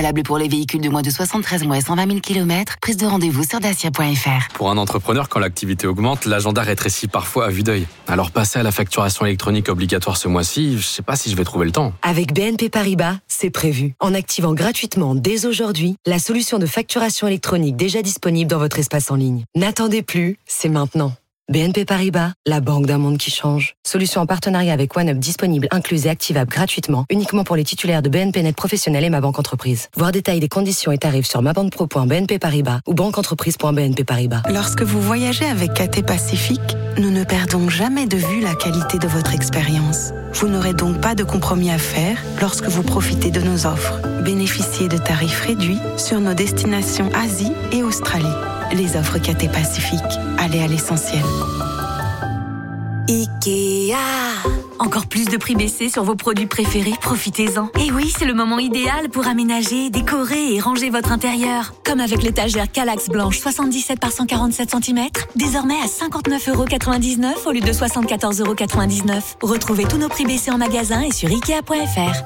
Valable pour les véhicules de moins de 73 mois et 120 000 km. Prise de rendez-vous sur dacia.fr. Pour un entrepreneur, quand l'activité augmente, l'agenda rétrécit parfois à vue d'œil. Alors passer à la facturation électronique obligatoire ce mois-ci, je sais pas si je vais trouver le temps. Avec BNP Paribas, c'est prévu. En activant gratuitement dès aujourd'hui la solution de facturation électronique déjà disponible dans votre espace en ligne. N'attendez plus, c'est maintenant. BNP Paribas, la banque d'un monde qui change. Solution en partenariat avec OneUp disponible, incluse et activable gratuitement, uniquement pour les titulaires de BNP Net Professionnel et Ma Banque Entreprise. Voir détails des conditions et tarifs sur mabanquepro.bnp Paribas ou banqueentreprise.bnp Paribas. Lorsque vous voyagez avec Cathay Pacifique, nous ne perdons jamais de vue la qualité de votre expérience. Vous n'aurez donc pas de compromis à faire lorsque vous profitez de nos offres. Bénéficiez de tarifs réduits sur nos destinations Asie et Australie. Les offres Cathay Pacifique. Allez à l'essentiel. Ikea. Encore plus de prix baissés sur vos produits préférés, profitez-en. Et oui, c'est le moment idéal pour aménager, décorer et ranger votre intérieur. Comme avec l'étagère Kallax blanche 77 par 147 cm, désormais à 59,99 € au lieu de 74,99 €. Retrouvez tous nos prix baissés en magasin et sur Ikea.fr.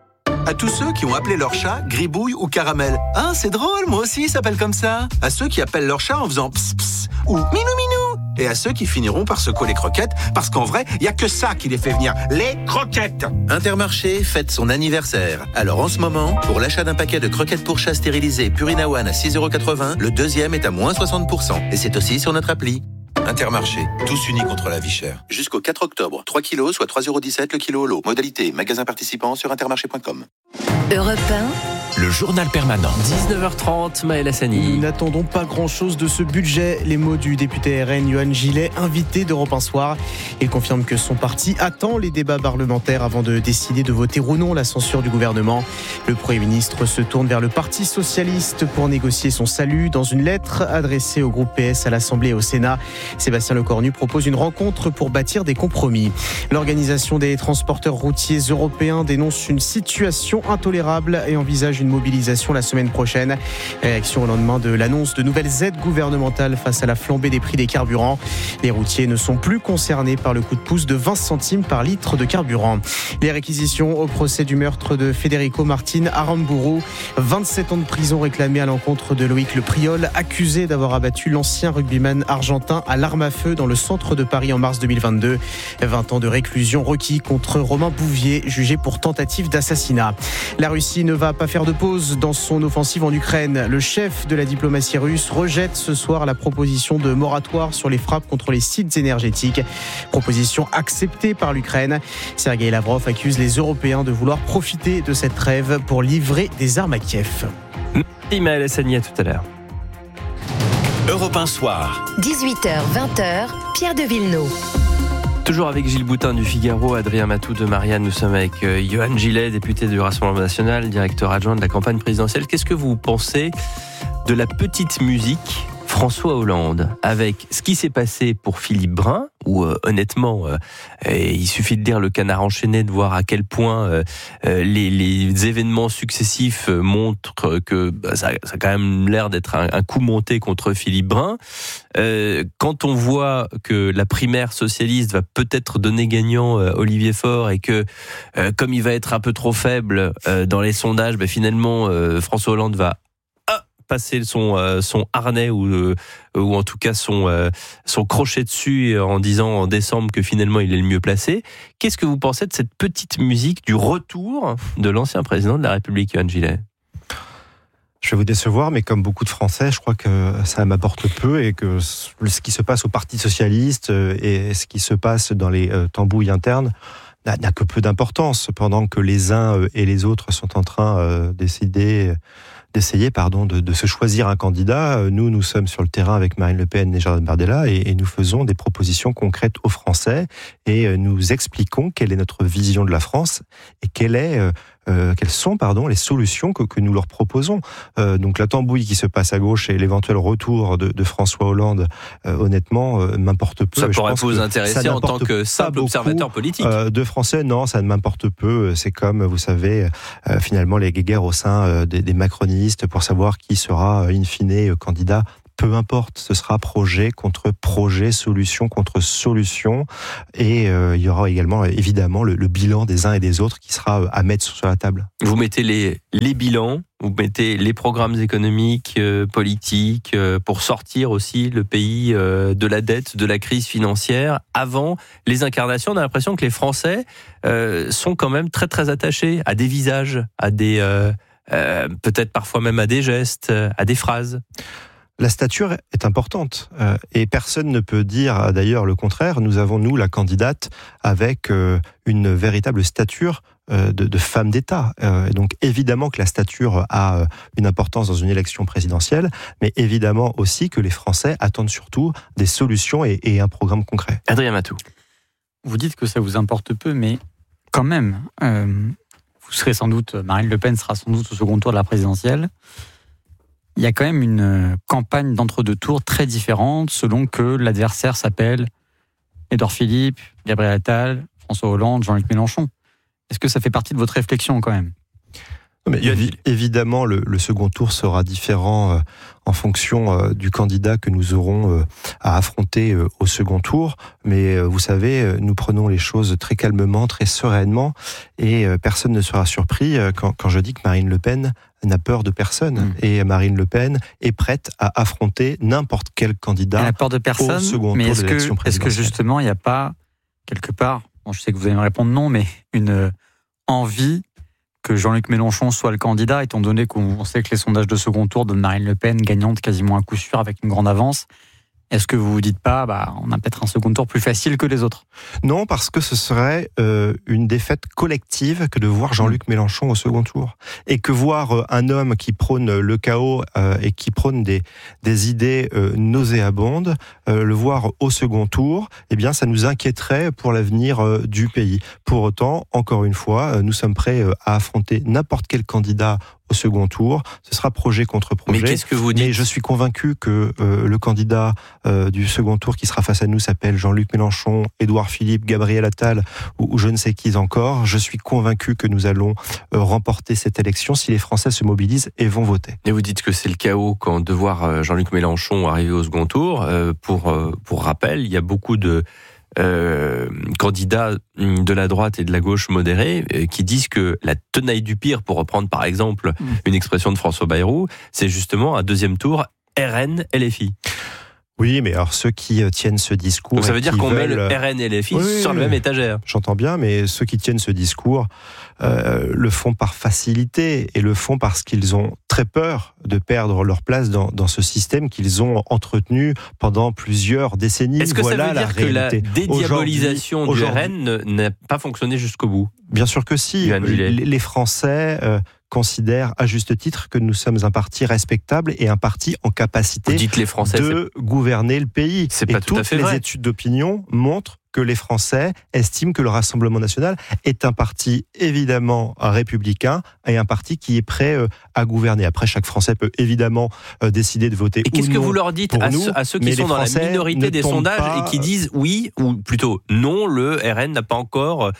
À tous ceux qui ont appelé leur chat Gribouille ou Caramel. Hein, c'est drôle, moi aussi, il s'appelle comme ça. À ceux qui appellent leur chat en faisant ps ps ou minou minou. Et à ceux qui finiront par se coller croquettes, parce qu'en vrai, il n'y a que ça qui les fait venir, les croquettes. Intermarché fête son anniversaire. Alors en ce moment, pour l'achat d'un paquet de croquettes pour chat stérilisées Purina One à 6,80 €, le deuxième est à moins 60%. Et c'est aussi sur notre appli. Intermarché, tous unis contre la vie chère. Jusqu'au 4 octobre, 3 kilos, soit 3,17 € le kilo au lot. Modalité, magasin participant sur intermarché.com. Europe 1, le journal permanent. 19h30, Maël Hassani. Nous n'attendons pas grand-chose de ce budget. Les mots du député RN, Johan Gillet, invité d'Europe 1 Soir. Il confirme que son parti attend les débats parlementaires avant de décider de voter ou non la censure du gouvernement. Le Premier ministre se tourne vers le Parti socialiste pour négocier son salut. Dans une lettre adressée au groupe PS à l'Assemblée et au Sénat, Sébastien Lecornu propose une rencontre pour bâtir des compromis. L'Organisation des transporteurs routiers européens dénonce une situation intolérable et envisage une mobilisation la semaine prochaine. Réaction au lendemain de l'annonce de nouvelles aides gouvernementales face à la flambée des prix des carburants. Les routiers ne sont plus concernés par le coup de pouce de 20 centimes par litre de carburant. Les réquisitions au procès du meurtre de Federico Martin Aramburu. 27 ans de prison réclamés à l'encontre de Loïc Le Priol, accusé d'avoir abattu l'ancien rugbyman argentin à l'arme à feu dans le centre de Paris en mars 2022. 20 ans de réclusion requis contre Romain Bouvier, jugé pour tentative d'assassinat. La Russie ne va pas faire de pause dans son offensive en Ukraine. Le chef de la diplomatie russe rejette ce soir la proposition de moratoire sur les frappes contre les sites énergétiques. Proposition acceptée par l'Ukraine. Sergueï Lavrov accuse les Européens de vouloir profiter de cette trêve pour livrer des armes à Kiev. Merci Maël Hassani, à tout à l'heure. Europe 1 Soir. 18h, 20h, Pierre de Villeneuve. Toujours avec Gilles Boutin du Figaro, Adrien Matou de Marianne, nous sommes avec Johan Gillet, député du Rassemblement National, directeur adjoint de la campagne présidentielle. Qu'est-ce que vous pensez de la petite musique François Hollande, avec ce qui s'est passé pour Philippe Brun, où honnêtement, il suffit de lire Le Canard enchaîné, de voir à quel point les événements successifs montrent que ça a quand même l'air d'être un coup monté contre Philippe Brun. Quand on voit que la primaire socialiste va peut-être donner gagnant Olivier Faure et que comme il va être un peu trop faible dans les sondages, finalement François Hollande va passer son harnais ou en tout cas son crochet dessus en disant en décembre que finalement il est le mieux placé. Qu'est-ce que vous pensez de cette petite musique du retour de l'ancien président de la République, Johan Gillet ? Je vais vous décevoir, mais comme beaucoup de Français, je crois que ça m'apporte peu et que ce qui se passe au Parti socialiste et ce qui se passe dans les tambouilles internes n'a que peu d'importance, pendant que les uns et les autres sont en train d'essayer de se choisir un candidat. Nous sommes sur le terrain avec Marine Le Pen et Jordan Bardella et nous faisons des propositions concrètes aux Français et nous expliquons quelle est notre vision de la France et quelles sont les solutions que nous leur proposons. Donc la tambouille qui se passe à gauche et l'éventuel retour de François Hollande, honnêtement, m'importe peu. Ça pourrait vous intéresser en tant que simple observateur politique. De Français, non, ça ne m'importe peu. C'est comme, vous savez, finalement les guéguerres au sein des macronistes pour savoir qui sera in fine candidat. Peu importe, ce sera projet contre projet, solution contre solution. Et il y aura également, évidemment, le bilan des uns et des autres qui sera à mettre sur la table. Vous mettez les bilans Vous mettez les programmes économiques, politiques, pour sortir aussi le pays de la dette, de la crise financière. Avant les incarnations, on a l'impression que les Français sont quand même très très attachés à des visages, à des peut-être parfois même à des gestes, à des phrases. La stature est importante et personne ne peut dire d'ailleurs le contraire. Nous avons, nous, la candidate avec une véritable stature de femme d'État. Et donc évidemment que la stature a une importance dans une élection présidentielle, mais évidemment aussi que les Français attendent surtout des solutions et un programme concret. Adrien Matou. Vous dites que ça vous importe peu, mais quand même, vous serez sans doute, Marine Le Pen sera sans doute au second tour de la présidentielle. Il y a quand même une campagne d'entre-deux tours très différente selon que l'adversaire s'appelle Édouard Philippe, Gabriel Attal, François Hollande, Jean-Luc Mélenchon. Est-ce que ça fait partie de votre réflexion quand même ? Mais évidemment, le second tour sera différent en fonction du candidat que nous aurons à affronter au second tour. Mais vous savez, nous prenons les choses très calmement, très sereinement, et personne ne sera surpris quand je dis que Marine Le Pen n'a peur de personne. Et Marine Le Pen est prête à affronter n'importe quel candidat. Elle n'a peur de personne, au second mais tour de l'élection présidentielle. est-ce que justement, il n'y a pas, quelque part, bon, je sais que vous allez me répondre non, mais une envie que Jean-Luc Mélenchon soit le candidat, étant donné qu'on sait que les sondages de second tour donnent Marine Le Pen gagnante quasiment à coup sûr avec une grande avance. Est-ce que vous vous dites pas, on a peut-être un second tour plus facile que les autres ? Non, parce que ce serait une défaite collective que de voir Jean-Luc Mélenchon au second tour. Et que voir un homme qui prône le chaos et qui prône des idées nauséabondes, le voir au second tour, eh bien, ça nous inquiéterait pour l'avenir du pays. Pour autant, encore une fois, nous sommes prêts à affronter n'importe quel candidat au second tour. Ce sera projet contre projet. Mais qu'est-ce que vous dites ? Mais je suis convaincu que le candidat du second tour qui sera face à nous s'appelle Jean-Luc Mélenchon, Édouard Philippe, Gabriel Attal ou je ne sais qui encore. Je suis convaincu que nous allons remporter cette élection si les Français se mobilisent et vont voter. Et vous dites que c'est le chaos quand de voir Jean-Luc Mélenchon arriver au second tour. Pour rappel, il y a beaucoup de candidats de la droite et de la gauche modérée qui disent que la tenaille du pire, pour reprendre par exemple une expression de François Bayrou, c'est justement un deuxième tour RN-LFI. Oui, mais alors ceux qui tiennent ce discours... Donc ça veut dire qu'on met le RN et LFI sur le même étagère. J'entends bien, mais ceux qui tiennent ce discours le font par facilité et le font parce qu'ils ont très peur de perdre leur place dans ce système qu'ils ont entretenu pendant plusieurs décennies. Est-ce que voilà ça veut dire que la dédiabolisation du RN n'a pas fonctionné jusqu'au bout ? Bien sûr que si. Les Français considèrent à juste titre que nous sommes un parti respectable et un parti en capacité de gouverner le pays. C'est pas tout à fait vrai. Toutes les études d'opinion montrent que les Français estiment que le Rassemblement national est un parti évidemment républicain et un parti qui est prêt à gouverner. Après, chaque Français peut évidemment décider de voter ou non. Et qu'est-ce que vous leur dites à ceux qui sont dans la minorité des sondages et qui disent oui, ou plutôt non, le RN n'a pas encore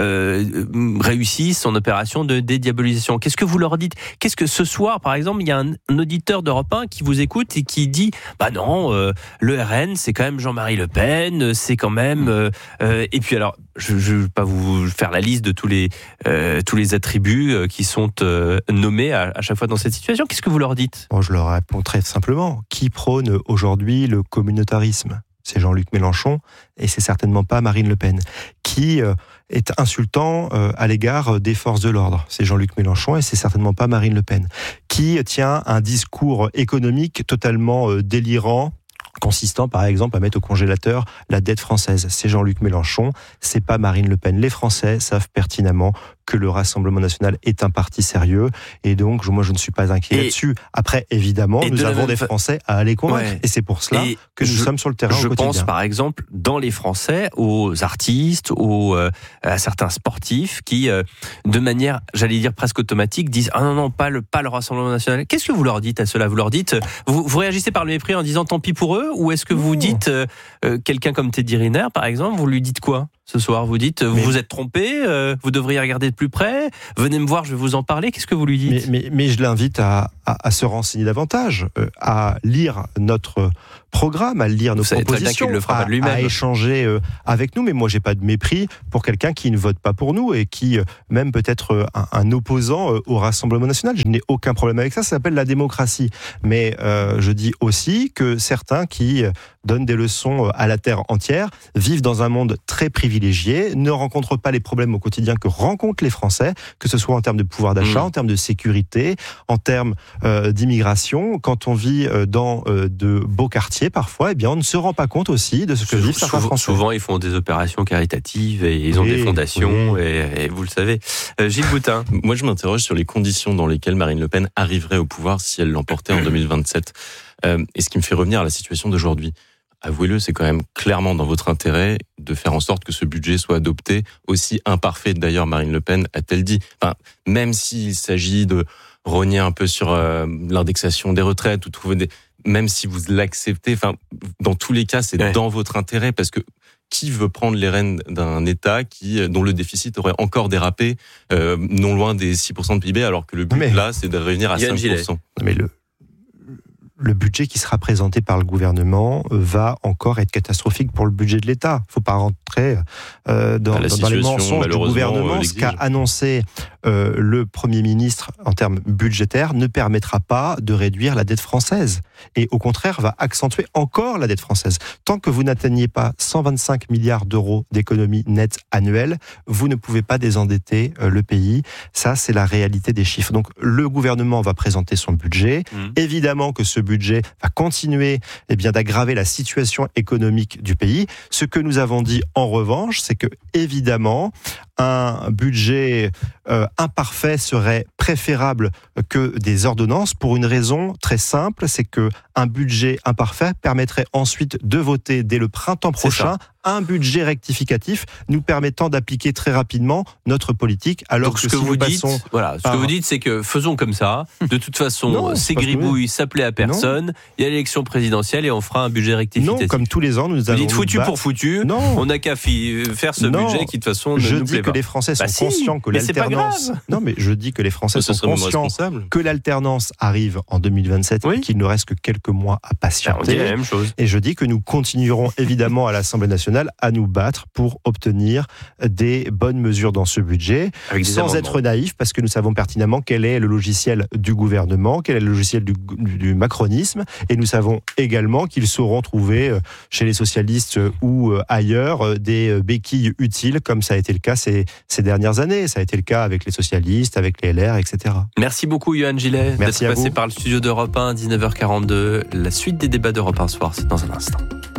réussi son opération de dédiabolisation. Qu'est-ce que vous leur dites ? Qu'est-ce que ce soir, par exemple, il y a un auditeur d'Europe 1 qui vous écoute et qui dit non, le RN, c'est quand même Jean-Marie Le Pen, c'est quand même... et puis alors, je ne vais pas vous faire la liste de tous les attributs qui sont nommés à chaque fois dans cette situation. Qu'est-ce que vous leur dites ? Je leur réponds très simplement. Qui prône aujourd'hui le communautarisme ? C'est Jean-Luc Mélenchon et c'est certainement pas Marine Le Pen. Qui est insultant à l'égard des forces de l'ordre ? C'est Jean-Luc Mélenchon et c'est certainement pas Marine Le Pen. Qui tient un discours économique totalement délirant, consistant par exemple à mettre au congélateur la dette française. C'est Jean-Luc Mélenchon, c'est pas Marine Le Pen. Les Français savent pertinemment que le Rassemblement national est un parti sérieux et donc moi je ne suis pas inquiet là-dessus. Après évidemment nous avons des Français à aller convaincre et c'est pour cela que nous sommes sur le terrain au quotidien. Je pense par exemple dans les Français aux artistes, à certains sportifs qui de manière j'allais dire presque automatique disent non pas le Rassemblement national. Qu'est-ce que vous leur dites à cela ? Vous leur dites vous réagissez par le mépris en disant tant pis pour eux ou est-ce que vous dites quelqu'un comme Teddy Riner par exemple, vous lui dites quoi ? Ce soir, vous dites, vous vous êtes trompé, vous devriez regarder de plus près, venez me voir, je vais vous en parler, qu'est-ce que vous lui dites ? Mais je l'invite à à se renseigner davantage, à lire notre programme, à lire nos propositions, à échanger avec nous. Mais moi, j'ai pas de mépris pour quelqu'un qui ne vote pas pour nous et qui même peut être un opposant au Rassemblement national. Je n'ai aucun problème avec ça. Ça s'appelle la démocratie. Mais je dis aussi que certains qui donnent des leçons à la terre entière vivent dans un monde très privilégié, ne rencontrent pas les problèmes au quotidien que rencontrent les Français, que ce soit en termes de pouvoir d'achat, en termes de sécurité, en termes d'immigration. Quand on vit dans de beaux quartiers, parfois, eh bien, on ne se rend pas compte aussi de ce que vivent certains Français. Souvent, ils font des opérations caritatives et ils ont des fondations, et vous le savez. Gilles Boutin. Moi, je m'interroge sur les conditions dans lesquelles Marine Le Pen arriverait au pouvoir si elle l'emportait en 2027. Et ce qui me fait revenir à la situation d'aujourd'hui. Avouez-le, c'est quand même clairement dans votre intérêt de faire en sorte que ce budget soit adopté, aussi imparfait d'ailleurs, Marine Le Pen a-t-elle dit. Enfin, même s'il s'agit de rogner un peu sur l'indexation des retraites ou trouver des... Même si vous l'acceptez, enfin, dans tous les cas, c'est dans votre intérêt, parce que qui veut prendre les rênes d'un État dont le déficit aurait encore dérapé, non loin des 6% de PIB, alors que le but là, c'est de revenir à 5%. Mais le budget qui sera présenté par le gouvernement va encore être catastrophique pour le budget de l'État. Il ne faut pas rentrer dans les mensonges du gouvernement. Ce qu'a annoncé le Premier ministre en termes budgétaires ne permettra pas de réduire la dette française. Et au contraire, va accentuer encore la dette française. Tant que vous n'atteignez pas 125 milliards d'euros d'économie nette annuelle, vous ne pouvez pas désendetter le pays. Ça, c'est la réalité des chiffres. Donc, le gouvernement va présenter son budget. Évidemment que ce budget va continuer d'aggraver la situation économique du pays. Ce que nous avons dit en revanche, c'est que évidemment un budget imparfait serait préférable que des ordonnances pour une raison très simple, c'est que un budget imparfait permettrait ensuite de voter dès le printemps prochain un budget rectificatif nous permettant d'appliquer très rapidement notre politique. Alors donc, que ce que vous dites, c'est que faisons comme ça. De toute façon, ces gribouilles s'appelaient à personne. Il y a l'élection présidentielle et on fera un budget rectificatif. Non, comme tous les ans, nous allons. Vous dites foutu pour foutu. Non. On n'a qu'à faire ce budget qui de toute façon ne nous plaît pas. Je dis que les Français sont conscients que l'alternance. Non, mais je dis que les Français sont conscients que l'alternance arrive en 2027 et qu'il ne reste que quelques mois à patienter. On dit la même chose. Et je dis que nous continuerons évidemment à l'Assemblée nationale à nous battre pour obtenir des bonnes mesures dans ce budget, sans être naïfs, parce que nous savons pertinemment quel est le logiciel du gouvernement, quel est le logiciel du macronisme, et nous savons également qu'ils sauront trouver chez les socialistes ou ailleurs des béquilles utiles, comme ça a été le cas ces dernières années. Ça a été le cas avec les socialistes, avec les LR, etc. Merci beaucoup, Yohann Gillet, d'être passé par le studio d'Europe 1, 19h42. La suite des débats d'Europe 1 soir, c'est dans un instant.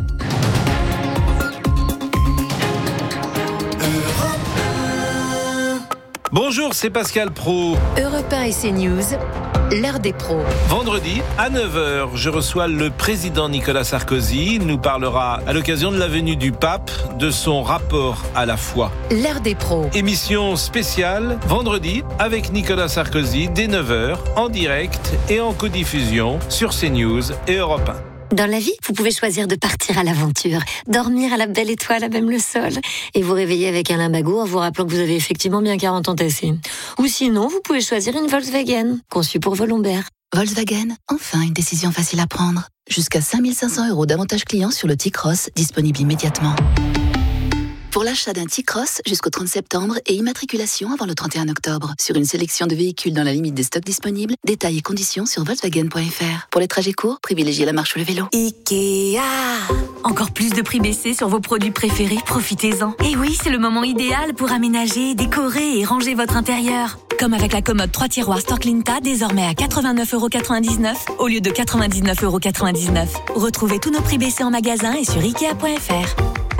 Bonjour, c'est Pascal Praud. Europe 1 et CNews, l'heure des pros. Vendredi, à 9h, je reçois le président Nicolas Sarkozy. Il nous parlera, à l'occasion de la venue du pape, de son rapport à la foi. L'heure des pros. Émission spéciale, vendredi, avec Nicolas Sarkozy, dès 9h, en direct et en codiffusion sur CNews et Europe 1. Dans la vie, vous pouvez choisir de partir à l'aventure, dormir à la belle étoile à même le sol, et vous réveiller avec un limbago en vous rappelant que vous avez effectivement bien 40 ans tassés. Ou sinon, vous pouvez choisir une Volkswagen, conçue pour vos lombaires. Volkswagen, enfin une décision facile à prendre. Jusqu'à 5 500 € d'avantages clients sur le T-Cross, disponible immédiatement. Pour l'achat d'un T-Cross jusqu'au 30 septembre et immatriculation avant le 31 octobre. Sur une sélection de véhicules dans la limite des stocks disponibles, détails et conditions sur Volkswagen.fr. Pour les trajets courts, privilégiez la marche ou le vélo. Ikea. Encore plus de prix baissés sur vos produits préférés, profitez-en. Et oui, c'est le moment idéal pour aménager, décorer et ranger votre intérieur. Comme avec la commode 3 tiroirs Storklinta, désormais à 89,99 € au lieu de 99,99 €. Retrouvez tous nos prix baissés en magasin et sur Ikea.fr.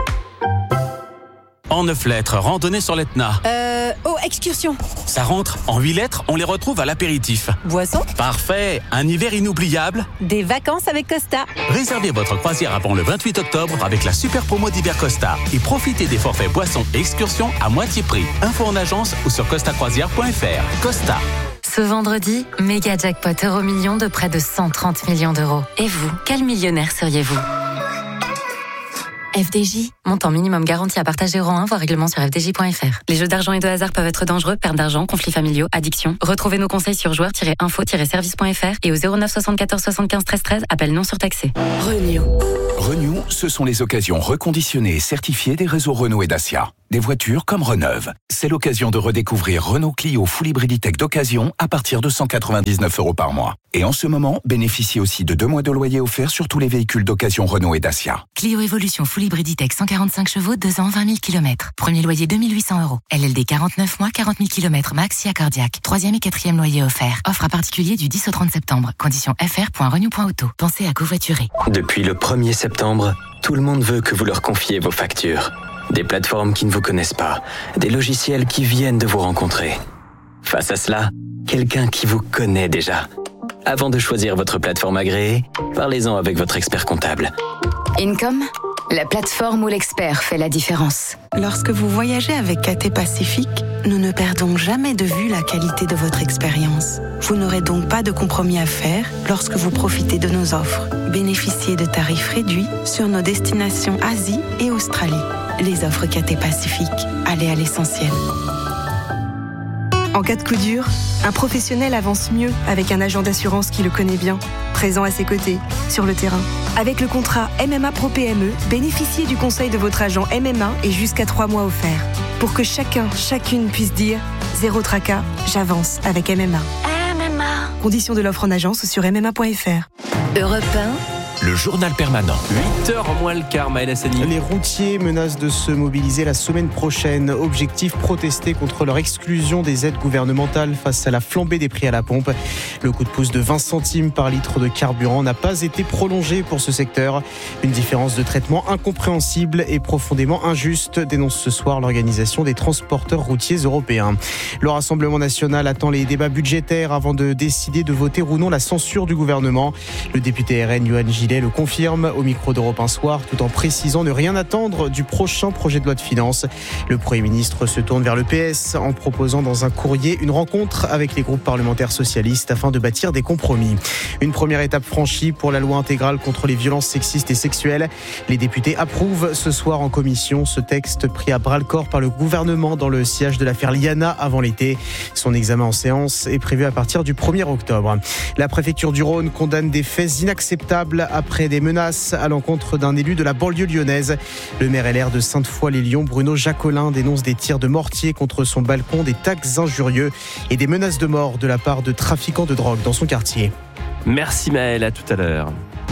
En 9 lettres, randonnée sur l'Etna. Excursion. Ça rentre. En 8 lettres, on les retrouve à l'apéritif. Boisson. Parfait. Un hiver inoubliable. Des vacances avec Costa. Réservez votre croisière avant le 28 octobre avec la super promo d'hiver Costa. Et profitez des forfaits boissons et excursions à moitié prix. Info en agence ou sur costacroisière.fr. Costa. Ce vendredi, méga jackpot Euromillions de près de 130 millions d'euros. Et vous, quel millionnaire seriez-vous ? FDJ. Montant minimum garanti à partager rang 1, voire règlement sur fdj.fr. Les jeux d'argent et de hasard peuvent être dangereux, perte d'argent, conflits familiaux, addiction. Retrouvez nos conseils sur joueurs-info-service.fr et au 09 74 75 13 13, appel non surtaxé. Renew, ce sont les occasions reconditionnées et certifiées des réseaux Renault et Dacia. Des voitures comme Reneuve. C'est l'occasion de redécouvrir Renault Clio Full Hybriditech d'occasion à partir de 199 € par mois. Et en ce moment, bénéficiez aussi de 2 mois de loyer offert sur tous les véhicules d'occasion Renault et Dacia. Clio Evolution Full Hybriditech 145 chevaux, 2 ans, 20 000 km. Premier loyer 2 800 €. LLD 49 mois, 40 000 km max, si accordiaque. 3e et 4e loyer offert. Offre à particulier du 10 au 30 septembre. Conditions fr.renew.auto. Pensez à covoiturer. Depuis le 1er septembre, tout le monde veut que vous leur confiez vos factures. Des plateformes qui ne vous connaissent pas, des logiciels qui viennent de vous rencontrer. Face à cela, quelqu'un qui vous connaît déjà. Avant de choisir votre plateforme agréée, parlez-en avec votre expert comptable. Income, la plateforme où l'expert fait la différence. Lorsque vous voyagez avec KT Pacifique, nous ne perdons jamais de vue la qualité de votre expérience. Vous n'aurez donc pas de compromis à faire lorsque vous profitez de nos offres. Bénéficiez de tarifs réduits sur nos destinations Asie et Australie. Les offres KT Pacifique. Allez à l'essentiel. En cas de coup dur, un professionnel avance mieux avec un agent d'assurance qui le connaît bien, présent à ses côtés, sur le terrain. Avec le contrat MMA Pro PME, bénéficiez du conseil de votre agent MMA et jusqu'à 3 mois offerts. Pour que chacune puisse dire « Zéro tracas, j'avance avec MMA ». Conditions de l'offre en agence sur mma.fr. Europe 1. Le journal permanent. 8h moins le quart, Maël Hassani. Les routiers menacent de se mobiliser la semaine prochaine. Objectif, protester contre leur exclusion des aides gouvernementales face à la flambée des prix à la pompe. Le coup de pouce de 20 centimes par litre de carburant n'a pas été prolongé pour ce secteur. Une différence de traitement incompréhensible et profondément injuste, dénonce ce soir l'Organisation des transporteurs routiers européens. Le Rassemblement national attend les débats budgétaires avant de décider de voter ou non la censure du gouvernement. Le député RN Yohann Gillet le confirme au micro d'Europe 1 Soir, tout en précisant ne rien attendre du prochain projet de loi de finances. Le Premier ministre se tourne vers le PS en proposant dans un courrier une rencontre avec les groupes parlementaires socialistes afin de bâtir des compromis. Une première étape franchie pour la loi intégrale contre les violences sexistes et sexuelles. Les députés approuvent ce soir en commission ce texte pris à bras-le-corps par le gouvernement dans le sillage de l'affaire Liana avant l'été. Son examen en séance est prévu à partir du 1er octobre. La préfecture du Rhône condamne des faits inacceptables après des menaces à l'encontre d'un élu de la banlieue lyonnaise. Le maire LR de Sainte-Foy-les-Lyons, Bruno Jacolin, dénonce des tirs de mortier contre son balcon, des tags injurieux et des menaces de mort de la part de trafiquants de drogue dans son quartier. Merci Maël, à tout à l'heure.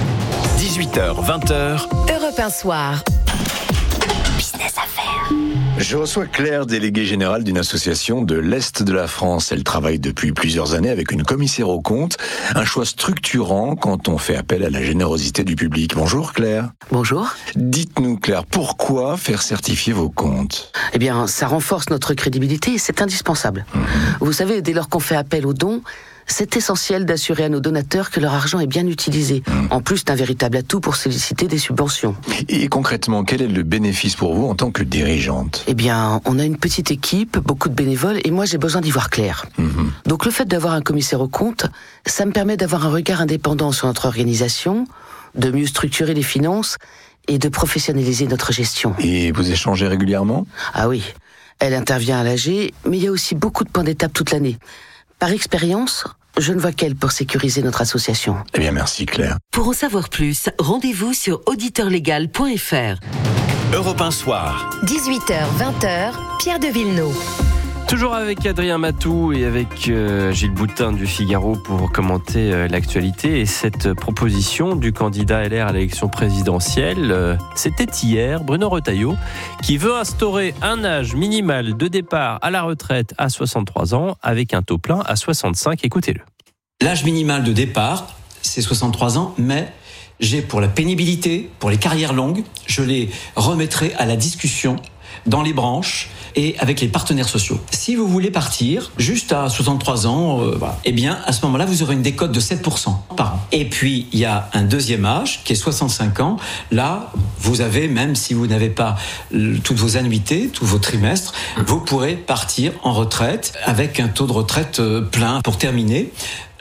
18h, 20h. Europe 1 Soir. Business Affaires. Je reçois Claire, déléguée générale d'une association de l'Est de la France. Elle travaille depuis plusieurs années avec une commissaire aux comptes, un choix structurant quand on fait appel à la générosité du public. Bonjour Claire. Bonjour. Dites-nous Claire, pourquoi faire certifier vos comptes ? Eh bien, ça renforce notre crédibilité et c'est indispensable. Vous savez, dès lors qu'on fait appel aux dons, c'est essentiel d'assurer à nos donateurs que leur argent est bien utilisé. En plus d'un véritable atout pour solliciter des subventions. Et concrètement, quel est le bénéfice pour vous en tant que dirigeante ? Eh bien, on a une petite équipe, beaucoup de bénévoles, et moi j'ai besoin d'y voir clair. Donc le fait d'avoir un commissaire aux comptes, ça me permet d'avoir un regard indépendant sur notre organisation, de mieux structurer les finances et de professionnaliser notre gestion. Et vous échangez régulièrement ? Ah oui, elle intervient à l'AG, mais il y a aussi beaucoup de points d'étape toute l'année. Par expérience, je ne vois qu'elle pour sécuriser notre association. Eh bien, merci Claire. Pour en savoir plus, rendez-vous sur auditeurlegal.fr. Europe 1 Soir. 18h, 20h, Pierre de Villeneuve. Toujours avec Adrien Matou et avec Gilles Boutin du Figaro pour commenter l'actualité et cette proposition du candidat LR à l'élection présidentielle. C'était hier Bruno Retailleau qui veut instaurer un âge minimal de départ à la retraite à 63 ans avec un taux plein à 65. Écoutez-le. L'âge minimal de départ, c'est 63 ans, mais pour la pénibilité, pour les carrières longues, je les remettrai à la discussion dans les branches et avec les partenaires sociaux. Si vous voulez partir juste à 63 ans, eh bien, à ce moment-là, vous aurez une décote de 7% par an. Et puis, il y a un deuxième âge qui est 65 ans. Là, vous avez, même si vous n'avez pas toutes vos annuités, tous vos trimestres, vous pourrez partir en retraite avec un taux de retraite plein. Pour terminer,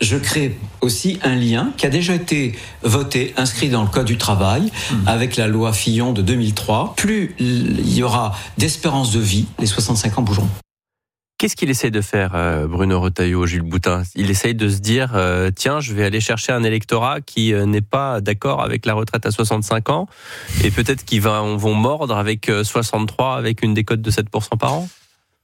je crée aussi un lien qui a déjà été voté, inscrit dans le Code du travail, avec la loi Fillon de 2003. Plus il y aura d'espérance de vie, les 65 ans bougeront. Qu'est-ce qu'il essaie de faire, Bruno Retailleau, Gilles Boutin ? Il essaye de se dire, tiens, je vais aller chercher un électorat qui n'est pas d'accord avec la retraite à 65 ans, et peut-être qu'ils vont mordre avec 63, avec une décote de 7% par an ?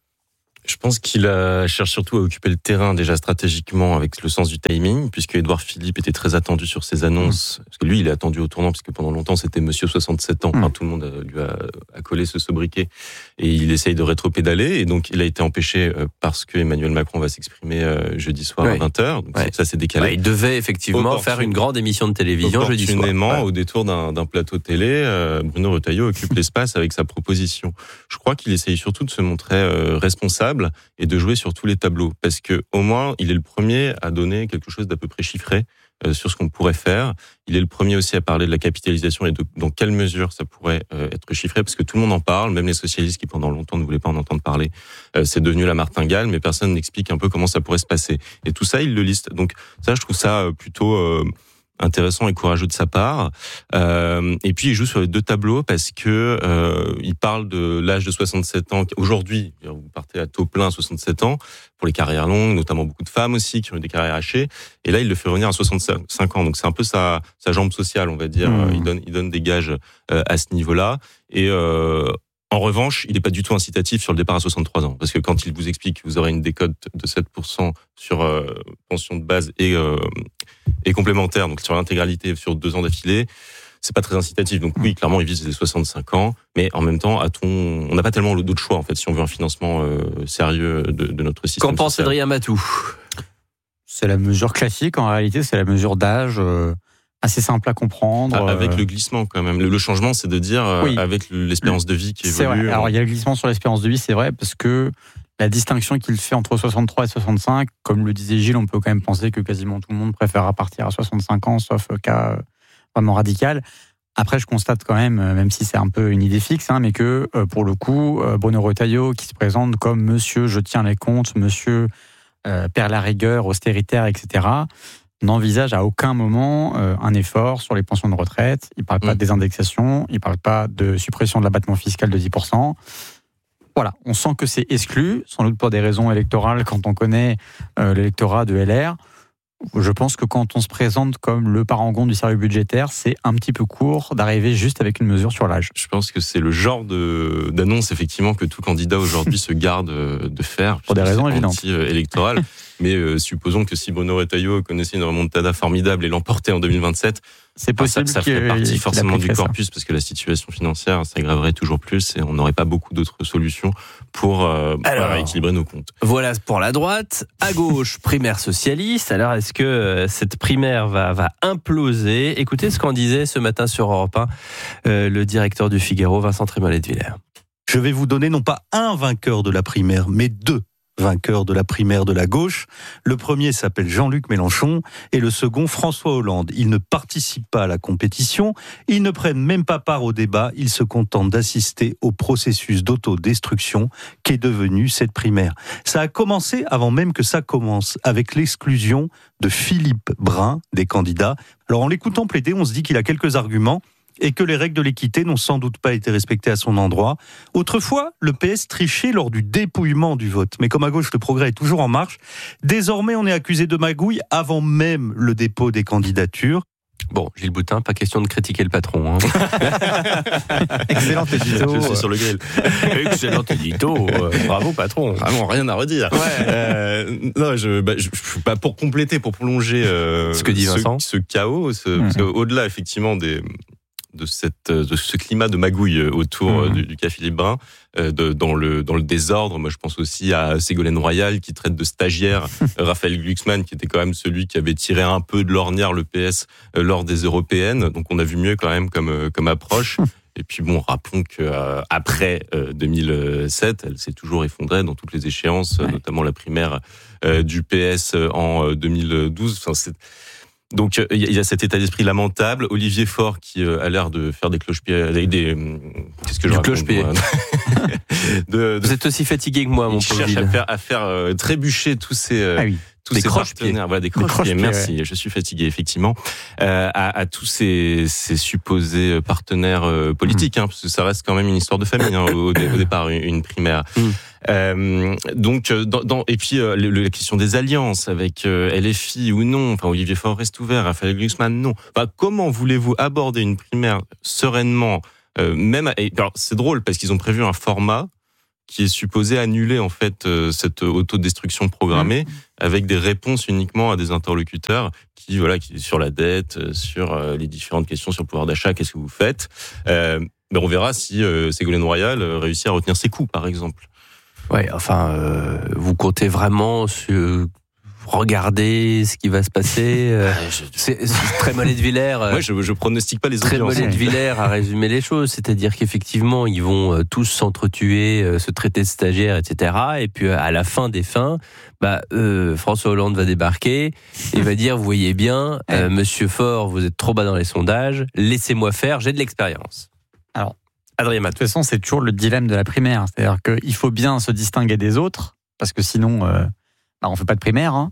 Je pense qu'il cherche surtout à occuper le terrain déjà stratégiquement avec le sens du timing, puisque Édouard Philippe était très attendu sur ses annonces, parce que lui, il est attendu au tournant, puisque pendant longtemps, c'était Monsieur 67 ans. Enfin, tout le monde lui a collé ce sobriquet, et il essaye de rétro-pédaler, et donc il a été empêché parce que Emmanuel Macron va s'exprimer jeudi soir à 20h, donc ça s'est décalé. Il devait effectivement faire une grande émission de télévision jeudi soir. Opportunément, au détour d'un plateau télé, Bruno Retailleau occupe l'espace avec sa proposition. Je crois qu'il essaye surtout de se montrer responsable et de jouer sur tous les tableaux, parce que au moins il est le premier à donner quelque chose d'à peu près chiffré sur ce qu'on pourrait faire. Il est le premier aussi à parler de la capitalisation et de dans quelle mesure ça pourrait être chiffré, parce que tout le monde en parle, même les socialistes qui pendant longtemps ne voulaient pas en entendre parler. C'est devenu la martingale, mais personne n'explique un peu comment ça pourrait se passer. Et tout ça, il le liste. Donc ça, je trouve ça plutôt intéressant et courageux de sa part. Et puis il joue sur les deux tableaux parce que il parle de l'âge de 67 ans. Aujourd'hui, vous partez à taux plein à 67 ans pour les carrières longues, notamment beaucoup de femmes aussi qui ont eu des carrières hachées. Et là, il le fait revenir à 65 ans. Donc c'est un peu sa jambe sociale, on va dire. Il donne des gages à ce niveau-là. Et en revanche, il n'est pas du tout incitatif sur le départ à 63 ans. Parce que quand il vous explique que vous aurez une décote de 7% sur pension de base et complémentaire, donc sur l'intégralité sur 2 ans d'affilée, c'est pas très incitatif. Donc oui, clairement, il vise les 65 ans, mais en même temps, on n'a pas tellement d'autres choix, en fait, si on veut un financement sérieux de notre système. Qu'en pense Adrien Matou ? C'est la mesure classique, en réalité, c'est la mesure d'âge assez simple à comprendre. Avec le glissement, quand même. Le changement, c'est de dire, avec l'espérance de vie qui évolue. C'est vrai. Alors, il y a le glissement sur l'espérance de vie, c'est vrai, parce que la distinction qu'il fait entre 63 et 65, comme le disait Gilles, on peut quand même penser que quasiment tout le monde préférera partir à 65 ans, sauf cas vraiment radical. Après, je constate quand même si c'est un peu une idée fixe, mais que pour le coup, Bruno Retailleau, qui se présente comme monsieur je tiens les comptes, monsieur perd la rigueur, austéritaire, etc., n'envisage à aucun moment un effort sur les pensions de retraite. Il ne parle pas de désindexation, il ne parle pas de suppression de l'abattement fiscal de 10%. Voilà, on sent que c'est exclu, sans doute pour des raisons électorales quand on connaît l'électorat de LR. Je pense que quand on se présente comme le parangon du sérieux budgétaire, c'est un petit peu court d'arriver juste avec une mesure sur l'âge. Je pense que c'est le genre d'annonce effectivement que tout candidat aujourd'hui se garde de faire. Pour des raisons évidentes. Anti-électorales. Mais supposons que si Bruno Retailleau connaissait une remontada formidable et l'emportait en 2020, c'est possible ça ferait partie forcément du corpus, parce que la situation financière s'aggraverait toujours plus et on n'aurait pas beaucoup d'autres solutions pour équilibrer nos comptes. Voilà pour la droite. À gauche, primaire socialiste. Alors, est-ce que cette primaire va imploser ? Écoutez ce qu'en disait ce matin sur Europe 1 le directeur du Figaro, Vincent Trémollet de Villers. Je vais vous donner non pas un vainqueur de la primaire, mais 2 vainqueur de la primaire de la gauche. Le premier s'appelle Jean-Luc Mélenchon et le second François Hollande. Ils ne participent pas à la compétition, ils ne prennent même pas part au débat, ils se contentent d'assister au processus d'autodestruction qu'est devenu cette primaire. Ça a commencé avant même que ça commence, avec l'exclusion de Philippe Brun des candidats. Alors en l'écoutant plaider, on se dit qu'il a quelques arguments et que les règles de l'équité n'ont sans doute pas été respectées à son endroit. Autrefois, le PS trichait lors du dépouillement du vote. Mais comme à gauche, le progrès est toujours en marche. Désormais, on est accusé de magouille avant même le dépôt des candidatures. Bon, Gilles Boutin, pas question de critiquer le patron. Excellent édito. Je suis sur le grill. Excellent édito. Bravo, patron. Vraiment, rien à redire. Non, je pas pour compléter, pour prolonger ce que dit Vincent. Ce chaos, parce qu'au-delà, effectivement, de ce climat de magouille autour du cas Philippe Brun, dans le désordre. Moi, je pense aussi à Ségolène Royal qui traite de stagiaire Raphaël Glucksmann, qui était quand même celui qui avait tiré un peu de l'ornière le PS lors des européennes. Donc, on a vu mieux quand même comme approche. Et puis bon, rappelons qu'après 2007, elle s'est toujours effondrée dans toutes les échéances, notamment la primaire du PS en 2012. Enfin, donc il y a cet état d'esprit lamentable. Olivier Faure qui a l'air de faire des cloche-pieds, qu'est-ce que je raconte, cloche-pied. Vous êtes aussi fatigué que moi, mon pauvre. Il cherche à faire trébucher tous tous des ces croche-pieds. partenaires, voilà, des croche-pieds, merci, ouais. Je suis fatigué effectivement, à tous ces supposés partenaires politiques, parce que ça reste quand même une histoire de famille au départ, une primaire. Donc, et puis la question des alliances avec LFI ou non, enfin Olivier Faure reste ouvert, Raphaël Glucksmann non. Comment voulez-vous aborder une primaire sereinement, alors c'est drôle parce qu'ils ont prévu un format qui est supposé annuler en fait cette autodestruction programmée avec des réponses uniquement à des interlocuteurs qui sur la dette, sur les différentes questions sur le pouvoir d'achat, qu'est-ce que vous faites. On verra si Ségolène Royal réussit à retenir ses coups, par exemple. Ouais, vous comptez vraiment sur regarder ce qui va se passer. C'est très Mollet de Villers. Moi, je pronostique pas les Très audiences. Mollet de Villers a résumé les choses, c'est-à-dire qu'effectivement, ils vont tous s'entretuer, se traiter de stagiaires, etc. Et puis à la fin des fins, François Hollande va débarquer et va dire, vous voyez bien, Monsieur Faure, vous êtes trop bas dans les sondages, laissez-moi faire, j'ai de l'expérience. Alors, Adrien de toute façon, c'est toujours le dilemme de la primaire. C'est-à-dire qu'il faut bien se distinguer des autres, parce que sinon, on ne fait pas de primaire.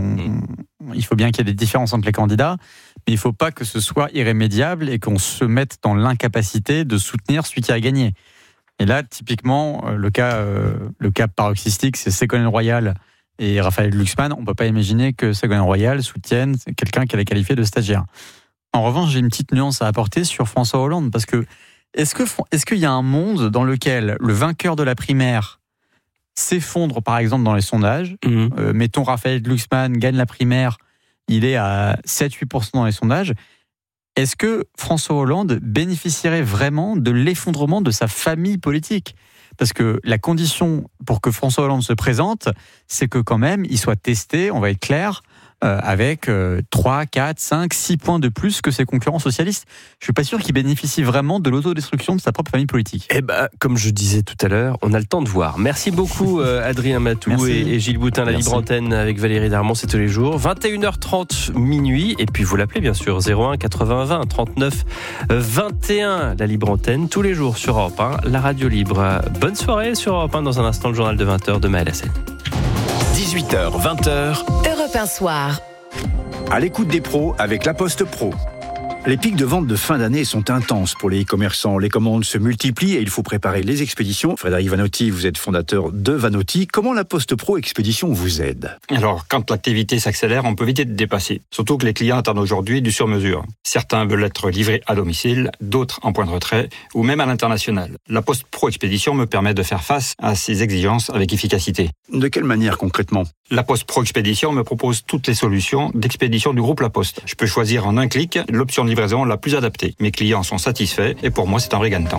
Il faut bien qu'il y ait des différences entre les candidats, mais il ne faut pas que ce soit irrémédiable et qu'on se mette dans l'incapacité de soutenir celui qui a gagné. Et là, typiquement, le cas paroxystique, c'est Ségolène Royal et Raphaël Glucksmann. On ne peut pas imaginer que Ségolène Royal soutienne quelqu'un qu'elle a qualifié de stagiaire. En revanche, j'ai une petite nuance à apporter sur François Hollande, parce que est-ce qu'il y a un monde dans lequel le vainqueur de la primaire s'effondre, par exemple, dans les sondages. Mettons, Raphaël Glucksmann gagne la primaire, il est à 7-8% dans les sondages. Est-ce que François Hollande bénéficierait vraiment de l'effondrement de sa famille politique ? Parce que la condition pour que François Hollande se présente, c'est que quand même, il soit testé, on va être clair, avec 3, 4, 5, 6 points de plus que ses concurrents socialistes. Je ne suis pas sûr qu'il bénéficie vraiment de l'autodestruction de sa propre famille politique. Comme je disais tout à l'heure, on a le temps de voir. Merci beaucoup Adrien Matou et Gilles Boutin. La Libre Antenne avec Valérie Darmon, c'est tous les jours. 21h30 minuit. Et puis vous l'appelez bien sûr 01 80 20 39 21. La Libre Antenne tous les jours sur Europe 1, la radio libre. Bonne soirée sur Europe 1. Dans un instant, le journal de 20h de Maël Hassel. 18h, 20h. Europe 1 soir. À l'écoute des pros avec La Poste Pro. Les pics de vente de fin d'année sont intenses pour les e-commerçants. Les commandes se multiplient et il faut préparer les expéditions. Frédéric Vanotti, vous êtes fondateur de Vanotti. Comment La Poste Pro Expédition vous aide ? Alors, quand l'activité s'accélère, on peut vite être dépassé. Surtout que les clients attendent aujourd'hui du sur-mesure. Certains veulent être livrés à domicile, d'autres en point de retrait ou même à l'international. La Poste Pro Expédition me permet de faire face à ces exigences avec efficacité. De quelle manière concrètement ? La Poste Pro Expédition me propose toutes les solutions d'expédition du groupe La Poste. Je peux choisir en un clic l'option de livraison la plus adaptée. Mes clients sont satisfaits et pour moi, c'est un vrai gain de temps.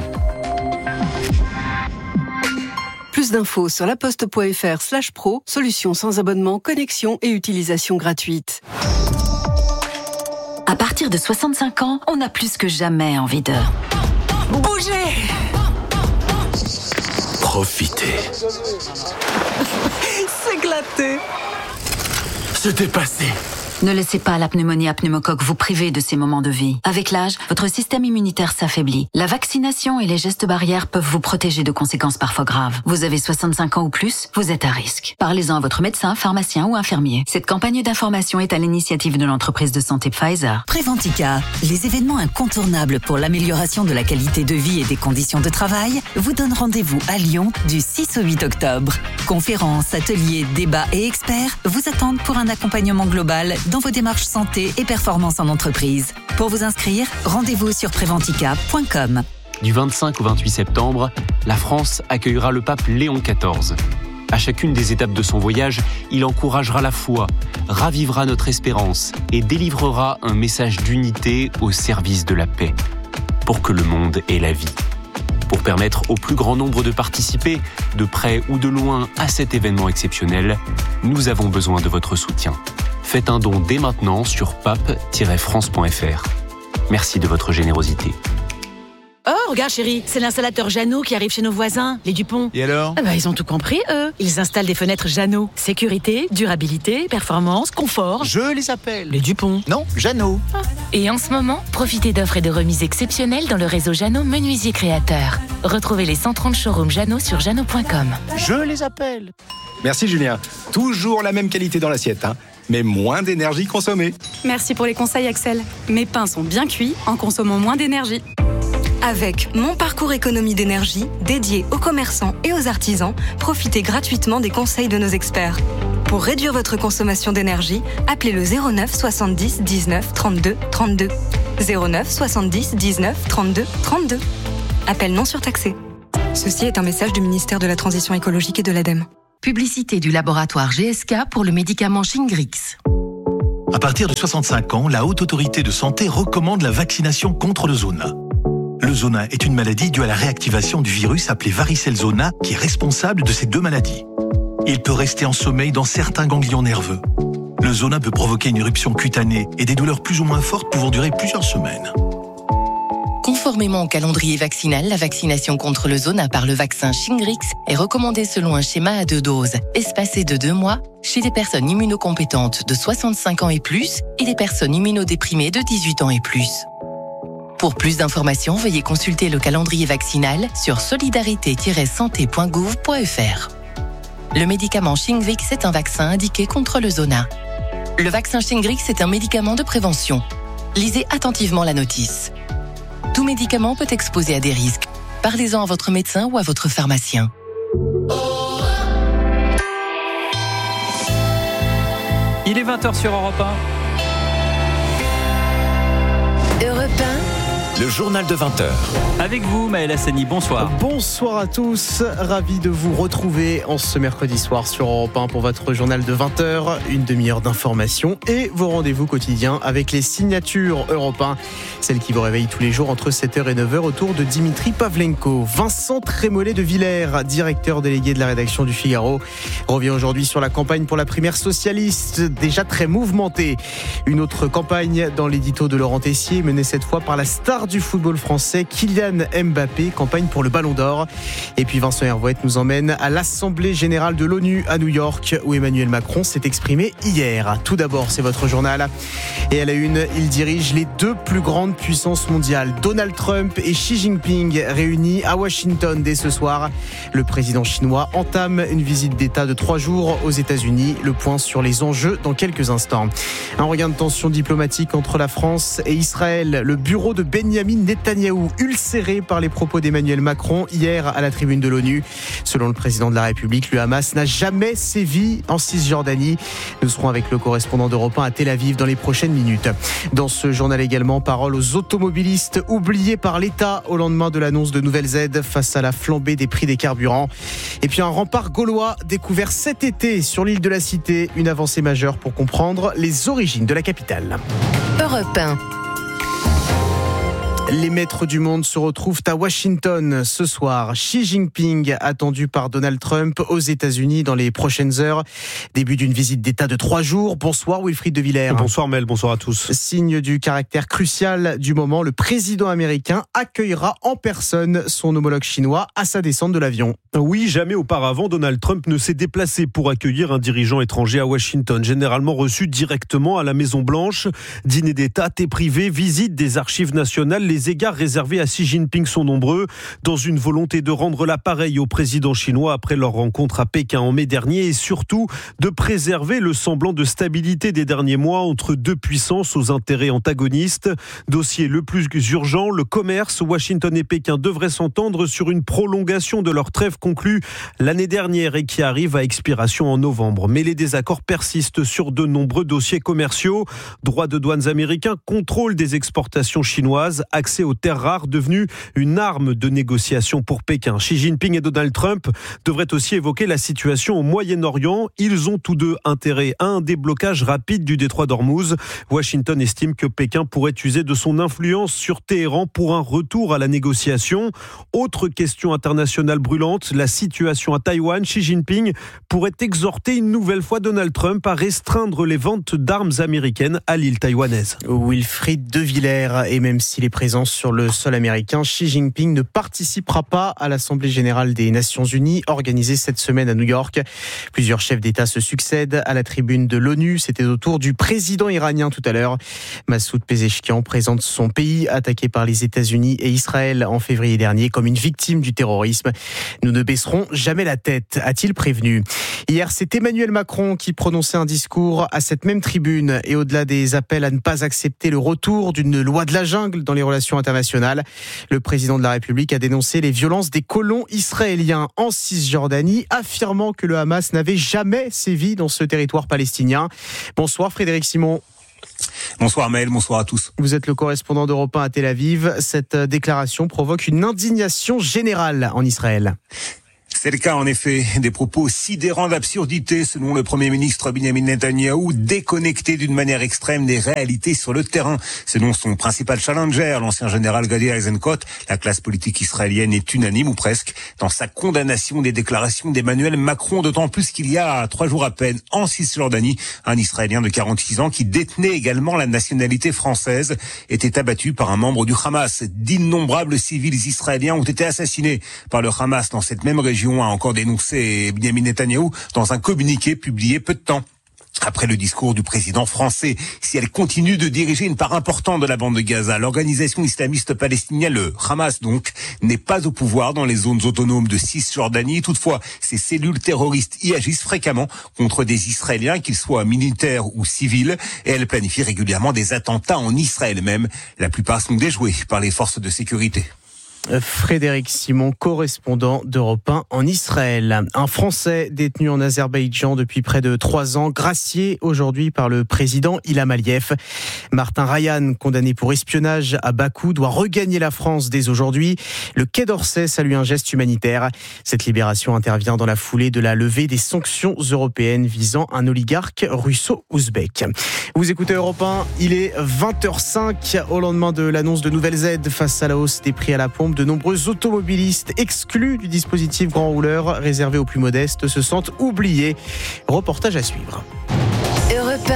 Plus d'infos sur laposte.fr/pro, solution sans abonnement, connexion et utilisation gratuite. À partir de 65 ans, on a plus que jamais envie de bouger. Profitez. S'éclater. Se dépasser. Ne laissez pas la pneumonie à pneumocoque vous priver de ces moments de vie. Avec l'âge, votre système immunitaire s'affaiblit. La vaccination et les gestes barrières peuvent vous protéger de conséquences parfois graves. Vous avez 65 ans ou plus, vous êtes à risque. Parlez-en à votre médecin, pharmacien ou infirmier. Cette campagne d'information est à l'initiative de l'entreprise de santé Pfizer. Préventica, les événements incontournables pour l'amélioration de la qualité de vie et des conditions de travail, vous donnent rendez-vous à Lyon du 6 au 8 octobre. Conférences, ateliers, débats et experts vous attendent pour un accompagnement global dans vos démarches santé et performance en entreprise. Pour vous inscrire, rendez-vous sur preventica.com. Du 25 au 28 septembre, la France accueillera le pape Léon XIV. À chacune des étapes de son voyage, il encouragera la foi, ravivera notre espérance et délivrera un message d'unité au service de la paix, pour que le monde ait la vie. Pour permettre au plus grand nombre de participer, de près ou de loin, à cet événement exceptionnel, nous avons besoin de votre soutien. Faites un don dès maintenant sur pape-france.fr. Merci de votre générosité. Oh, regarde chérie, c'est l'installateur Jeannot qui arrive chez nos voisins, les Dupont. Et alors ? Ils ont tout compris, eux. Ils installent des fenêtres Jeannot. Sécurité, durabilité, performance, confort. Je les appelle. Les Dupont. Non, Jeannot. Et en ce moment, profitez d'offres et de remises exceptionnelles dans le réseau Jeannot Menuisier Créateur. Retrouvez les 130 showrooms Jeannot sur jeannot.com. Je les appelle. Merci Julien. Toujours la même qualité dans l'assiette, mais moins d'énergie consommée. Merci pour les conseils Axel. Mes pains sont bien cuits en consommant moins d'énergie. Avec Mon Parcours Économie d'énergie, dédié aux commerçants et aux artisans, profitez gratuitement des conseils de nos experts. Pour réduire votre consommation d'énergie, appelez le 09 70 19 32 32. 09 70 19 32 32. Appel non surtaxé. Ceci est un message du ministère de la Transition écologique et de l'ADEME. Publicité du laboratoire GSK pour le médicament Shingrix. À partir de 65 ans, la Haute Autorité de Santé recommande la vaccination contre le zona. Le zona est une maladie due à la réactivation du virus appelé varicelle zona qui est responsable de ces deux maladies. Il peut rester en sommeil dans certains ganglions nerveux. Le zona peut provoquer une éruption cutanée et des douleurs plus ou moins fortes pouvant durer plusieurs semaines. Conformément au calendrier vaccinal, la vaccination contre le zona par le vaccin Shingrix est recommandée selon un schéma à 2 doses, espacé de 2 mois, chez les personnes immunocompétentes de 65 ans et plus et les personnes immunodéprimées de 18 ans et plus. Pour plus d'informations, veuillez consulter le calendrier vaccinal sur solidarité-santé.gouv.fr. Le médicament Shingrix est un vaccin indiqué contre le zona. Le vaccin Shingrix est un médicament de prévention. Lisez attentivement la notice. Tout médicament peut exposer à des risques. Parlez-en à votre médecin ou à votre pharmacien. Il est 20h sur Europe 1. Europe 1. Le journal de 20h. Avec vous, Maël Hassani, bonsoir. Bonsoir à tous, ravi de vous retrouver en ce mercredi soir sur Europe 1 pour votre journal de 20h, une demi-heure d'information et vos rendez-vous quotidiens avec les signatures Europe 1, celles qui vous réveillent tous les jours entre 7h et 9h autour de Dimitri Pavlenko. Vincent Trémollet de Villers, directeur délégué de la rédaction du Figaro, revient aujourd'hui sur la campagne pour la primaire socialiste, déjà très mouvementée. Une autre campagne dans l'édito de Laurent Tessier, menée cette fois par la star du football français, Kylian Mbappé, campagne pour le Ballon d'Or. Et puis Vincent Hervouette nous emmène à l'Assemblée Générale de l'ONU à New York, où Emmanuel Macron s'est exprimé hier. Tout d'abord, c'est votre journal. Et à la une, il dirige les 2 plus grandes puissances mondiales, Donald Trump et Xi Jinping, réunis à Washington dès ce soir. Le président chinois entame une visite d'État de 3 jours aux États-Unis. Le point sur les enjeux dans quelques instants. Un regain de tension diplomatique entre la France et Israël. Le bureau de Benyamin Netanyahou, ulcéré par les propos d'Emmanuel Macron hier à la tribune de l'ONU. Selon le président de la République, le Hamas n'a jamais sévi en Cisjordanie. Nous serons avec le correspondant d'Europe 1 à Tel Aviv dans les prochaines minutes. Dans ce journal également, parole aux automobilistes oubliés par l'État au lendemain de l'annonce de nouvelles aides face à la flambée des prix des carburants. Et puis un rempart gaulois découvert cet été sur l'île de la Cité, une avancée majeure pour comprendre les origines de la capitale. Europe 1. Les maîtres du monde se retrouvent à Washington ce soir. Xi Jinping, attendu par Donald Trump aux États-Unis dans les prochaines heures. Début d'une visite d'État de 3 jours. Bonsoir Wilfried de Villers. Bonsoir Mel, bonsoir à tous. Signe du caractère crucial du moment, le président américain accueillera en personne son homologue chinois à sa descente de l'avion. Oui, jamais auparavant Donald Trump ne s'est déplacé pour accueillir un dirigeant étranger à Washington, généralement reçu directement à la Maison-Blanche. Dîner d'État, thé privé, visite des archives nationales, les égards réservés à Xi Jinping sont nombreux, dans une volonté de rendre l'appareil au président chinois après leur rencontre à Pékin en mai dernier et surtout de préserver le semblant de stabilité des derniers mois entre 2 puissances aux intérêts antagonistes. Dossier le plus urgent, le commerce. Washington et Pékin devraient s'entendre sur une prolongation de leur trêve conclue l'année dernière et qui arrive à expiration en novembre. Mais les désaccords persistent sur de nombreux dossiers commerciaux. Droits de douanes américains, contrôle des exportations chinoises, accès aux terres rares devenues une arme de négociation pour Pékin. Xi Jinping et Donald Trump devraient aussi évoquer la situation au Moyen-Orient. Ils ont tous deux intérêt à un déblocage rapide du détroit d'Ormuz. Washington estime que Pékin pourrait user de son influence sur Téhéran pour un retour à la négociation. Autre question internationale brûlante, la situation à Taïwan. Xi Jinping pourrait exhorter une nouvelle fois Donald Trump à restreindre les ventes d'armes américaines à l'île taïwanaise. Wilfried de Villers, et même si les présidents présence sur le sol américain. Xi Jinping ne participera pas à l'Assemblée générale des Nations Unies organisée cette semaine à New York. Plusieurs chefs d'État se succèdent à la tribune de l'ONU. C'était au tour du président iranien tout à l'heure. Massoud Pezeshkian présente son pays attaqué par les États-Unis et Israël en février dernier comme une victime du terrorisme. Nous ne baisserons jamais la tête, a-t-il prévenu. Hier, c'est Emmanuel Macron qui prononçait un discours à cette même tribune et au-delà des appels à ne pas accepter le retour d'une loi de la jungle dans les relations internationales, le président de la République a dénoncé les violences des colons israéliens en Cisjordanie, affirmant que le Hamas n'avait jamais sévi dans ce territoire palestinien. Bonsoir Frédéric Simon. Bonsoir Maël, bonsoir à tous. Vous êtes le correspondant d'Europe 1 à Tel Aviv. Cette déclaration provoque une indignation générale en Israël. C'est le cas en effet, des propos sidérants d'absurdité selon le Premier ministre Benjamin Netanyahou, déconnecté d'une manière extrême des réalités sur le terrain. Selon son principal challenger, l'ancien général Gadi Eisenkot, la classe politique israélienne est unanime ou presque dans sa condamnation des déclarations d'Emmanuel Macron, d'autant plus qu'il y a 3 jours à peine en Cisjordanie, un Israélien de 46 ans qui détenait également la nationalité française était abattu par un membre du Hamas. D'innombrables civils israéliens ont été assassinés par le Hamas dans cette même région, a encore dénoncé Benjamin Netanyahou dans un communiqué publié peu de temps après le discours du président français. Si elle continue de diriger une part importante de la bande de Gaza, l'organisation islamiste palestinienne, le Hamas donc, n'est pas au pouvoir dans les zones autonomes de Cisjordanie. Toutefois, ces cellules terroristes y agissent fréquemment contre des Israéliens, qu'ils soient militaires ou civils, et elles planifient régulièrement des attentats en Israël même. La plupart sont déjoués par les forces de sécurité. Frédéric Simon, correspondant d'Europe 1 en Israël. Un Français détenu en Azerbaïdjan depuis près de 3 ans, gracié aujourd'hui par le président Ilham Aliyev. Martin Ryan, condamné pour espionnage à Bakou, doit regagner la France dès aujourd'hui. Le Quai d'Orsay salue un geste humanitaire. Cette libération intervient dans la foulée de la levée des sanctions européennes visant un oligarque russo-ouzbek. Vous écoutez Europe 1, il est 20h05 au lendemain de l'annonce de nouvelles aides face à la hausse des prix à la pompe. De nombreux automobilistes exclus du dispositif grand rouleur réservé aux plus modestes se sentent oubliés. Reportage à suivre. Europe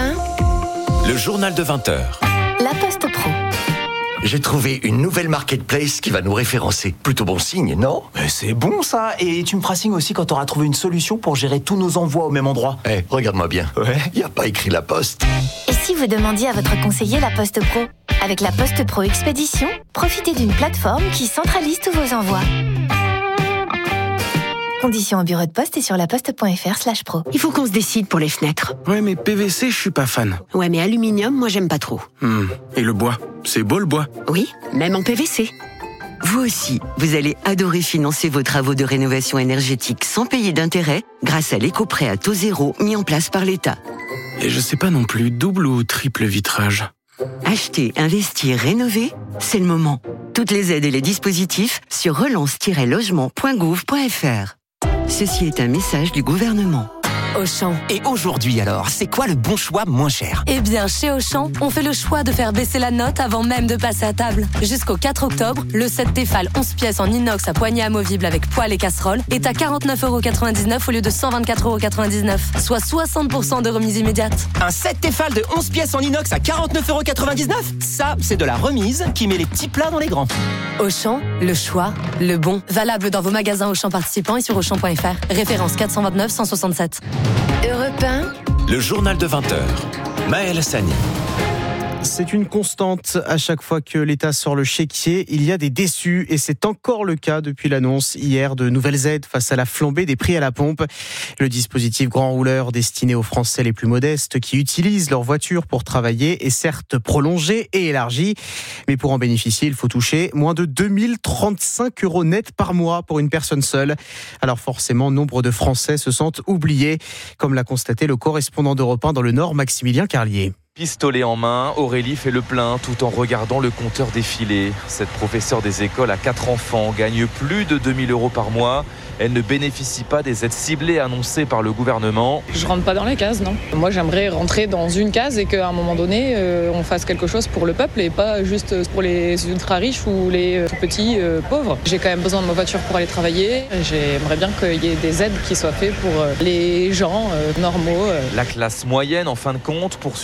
1, le journal de 20h. La Poste Pro. J'ai trouvé une nouvelle marketplace qui va nous référencer. Plutôt bon signe, non ? C'est bon ça. Et tu me feras signe aussi quand tu auras trouvé une solution pour gérer tous nos envois au même endroit. Regarde-moi bien. Ouais. Il n'y a pas écrit la Poste. Et si vous demandiez à votre conseiller la Poste Pro ? Avec la Poste Pro Expédition, profitez d'une plateforme qui centralise tous vos envois. Conditions au bureau de poste et sur laposte.fr/pro. Il faut qu'on se décide pour les fenêtres. Ouais, mais PVC, je suis pas fan. Ouais, mais aluminium, moi j'aime pas trop. Et le bois ? C'est beau le bois ? Oui, même en PVC. Vous aussi, vous allez adorer financer vos travaux de rénovation énergétique sans payer d'intérêt grâce à l'éco-prêt à taux zéro mis en place par l'État. Et je sais pas non plus, double ou triple vitrage ? Acheter, investir, rénover, c'est le moment. Toutes les aides et les dispositifs sur relance-logement.gouv.fr. Ceci est un message du gouvernement. Auchan. Et aujourd'hui alors, c'est quoi le bon choix moins cher ? Eh bien, chez Auchan, on fait le choix de faire baisser la note avant même de passer à table. Jusqu'au 4 octobre, le set Tefal 11 pièces en inox à poignée amovible avec poêle et casserole est à 49,99€ au lieu de 124,99€, soit 60% de remise immédiate. Un set Tefal de 11 pièces en inox à 49,99€. Ça, c'est de la remise qui met les petits plats dans les grands. Auchan, le choix, le bon. Valable dans vos magasins Auchan participants et sur Auchan.fr. Référence 429 167. Europe 1, le journal de 20h. Maël Sani. C'est une constante. À chaque fois que l'État sort le chéquier, il y a des déçus. Et c'est encore le cas depuis l'annonce hier de nouvelles aides face à la flambée des prix à la pompe. Le dispositif grand rouleur destiné aux Français les plus modestes qui utilisent leur voiture pour travailler est certes prolongé et élargi. Mais pour en bénéficier, il faut toucher moins de 2035€ net par mois pour une personne seule. Alors forcément, nombre de Français se sentent oubliés, comme l'a constaté le correspondant d'Europe 1 dans le Nord, Maximilien Carlier. Pistolet en main, Aurélie fait le plein tout en regardant le compteur défiler. Cette professeure des écoles à 4 enfants gagne plus de 2000€ par mois. Elle ne bénéficie pas des aides ciblées annoncées par le gouvernement. Je rentre pas dans les cases, non. Moi, j'aimerais rentrer dans une case et qu'à un moment donné, on fasse quelque chose pour le peuple et pas juste pour les ultra riches ou les tout petits pauvres. J'ai quand même besoin de ma voiture pour aller travailler. J'aimerais bien qu'il y ait des aides qui soient faites pour les gens normaux. La classe moyenne, en fin de compte, poursuit cette ancienne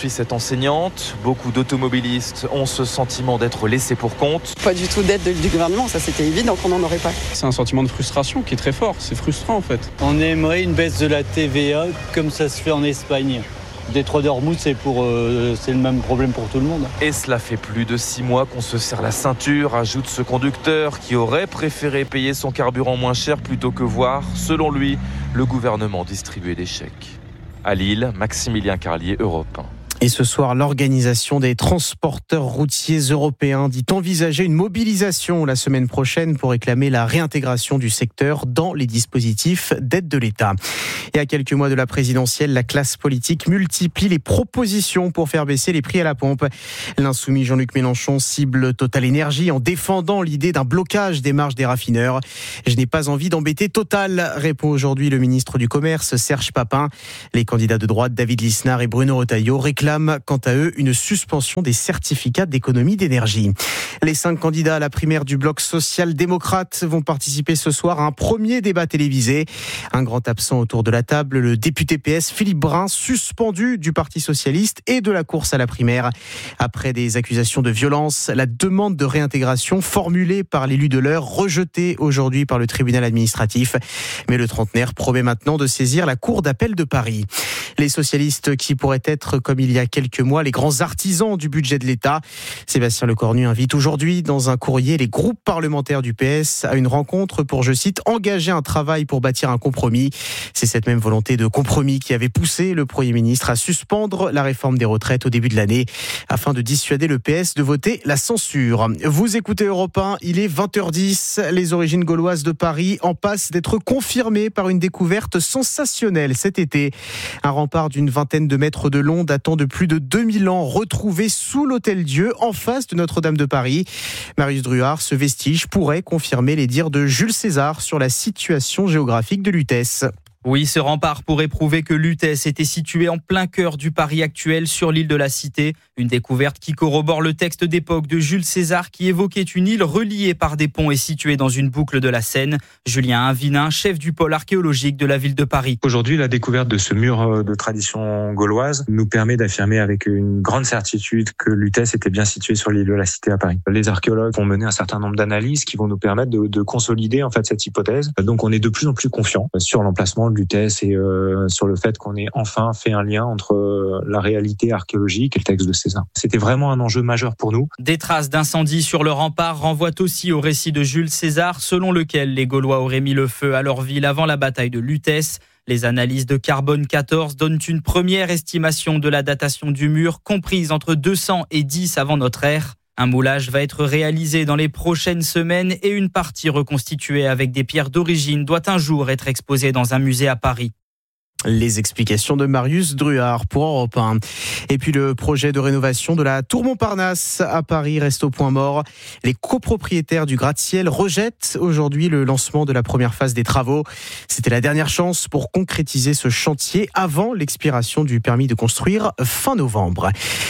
enseignantes. Beaucoup d'automobilistes ont ce sentiment d'être laissés pour compte. Pas du tout d'aide du gouvernement, ça c'était évident qu'on n'en aurait pas. C'est un sentiment de frustration qui est très fort, c'est frustrant en fait. On aimerait une baisse de la TVA comme ça se fait en Espagne. Détroit d'Ormuz, c'est le même problème pour tout le monde. Et cela fait plus de 6 mois qu'on se serre la ceinture, ajoute ce conducteur qui aurait préféré payer son carburant moins cher plutôt que voir, selon lui, le gouvernement distribuer des chèques. À Lille, Maximilien Carlier, Europe 1. Et ce soir, l'organisation des transporteurs routiers européens dit envisager une mobilisation la semaine prochaine pour réclamer la réintégration du secteur dans les dispositifs d'aide de l'État. Et à quelques mois de la présidentielle, la classe politique multiplie les propositions pour faire baisser les prix à la pompe. L'insoumis Jean-Luc Mélenchon cible Total Énergie en défendant l'idée d'un blocage des marges des raffineurs. « Je n'ai pas envie d'embêter Total », répond aujourd'hui le ministre du Commerce Serge Papin. Les candidats de droite David Lisnard et Bruno Retailleau réclament quant à eux une suspension des certificats d'économie d'énergie. Les 5 candidats à la primaire du bloc social-démocrate vont participer ce soir à un premier débat télévisé. Un grand absent autour de la table, le député PS Philippe Brun, suspendu du Parti socialiste et de la course à la primaire. Après des accusations de violence, la demande de réintégration formulée par l'élu de l'Eure, rejetée aujourd'hui par le tribunal administratif. Mais le trentenaire promet maintenant de saisir la cour d'appel de Paris. Les socialistes qui pourraient être, comme il y a quelques mois, les grands artisans du budget de l'État. Sébastien Lecornu invite aujourd'hui dans un courrier les groupes parlementaires du PS à une rencontre pour, je cite, engager un travail pour bâtir un compromis. C'est cette même volonté de compromis qui avait poussé le Premier ministre à suspendre la réforme des retraites au début de l'année afin de dissuader le PS de voter la censure. Vous écoutez Europe 1, il est 20h10. Les origines gauloises de Paris en passent d'être confirmées par une découverte sensationnelle cet été. Un rempart d'une vingtaine de mètres de long datant de plus de 2000 ans retrouvé sous l'Hôtel-Dieu en face de Notre-Dame de Paris. Marius Druard, ce vestige pourrait confirmer les dires de Jules César sur la situation géographique de Lutèce. Oui, ce rempart pourrait prouver que Lutèce était situé en plein cœur du Paris actuel sur l'île de la Cité. Une découverte qui corrobore le texte d'époque de Jules César qui évoquait une île reliée par des ponts et située dans une boucle de la Seine. Julien Invinin, chef du pôle archéologique de la ville de Paris. Aujourd'hui, la découverte de ce mur de tradition gauloise nous permet d'affirmer avec une grande certitude que Lutèce était bien situé sur l'île de la Cité à Paris. Les archéologues vont mener un certain nombre d'analyses qui vont nous permettre de consolider en fait cette hypothèse. Donc on est de plus en plus confiant sur l'emplacement de Lutèce et sur le fait qu'on ait enfin fait un lien entre la réalité archéologique et le texte de César. C'était vraiment un enjeu majeur pour nous. Des traces d'incendie sur le rempart renvoient aussi au récit de Jules César, selon lequel les Gaulois auraient mis le feu à leur ville avant la bataille de Lutèce. Les analyses de carbone 14 donnent une première estimation de la datation du mur, comprise entre 200 et 10 avant notre ère. Un moulage va être réalisé dans les prochaines semaines et une partie reconstituée avec des pierres d'origine doit un jour être exposée dans un musée à Paris. Les explications de Marius Druard pour Europe 1. Et puis le projet de rénovation de la Tour Montparnasse à Paris reste au point mort. Les copropriétaires du gratte-ciel rejettent aujourd'hui le lancement de la première phase des travaux. C'était la dernière chance pour concrétiser ce chantier avant l'expiration du permis de construire fin novembre.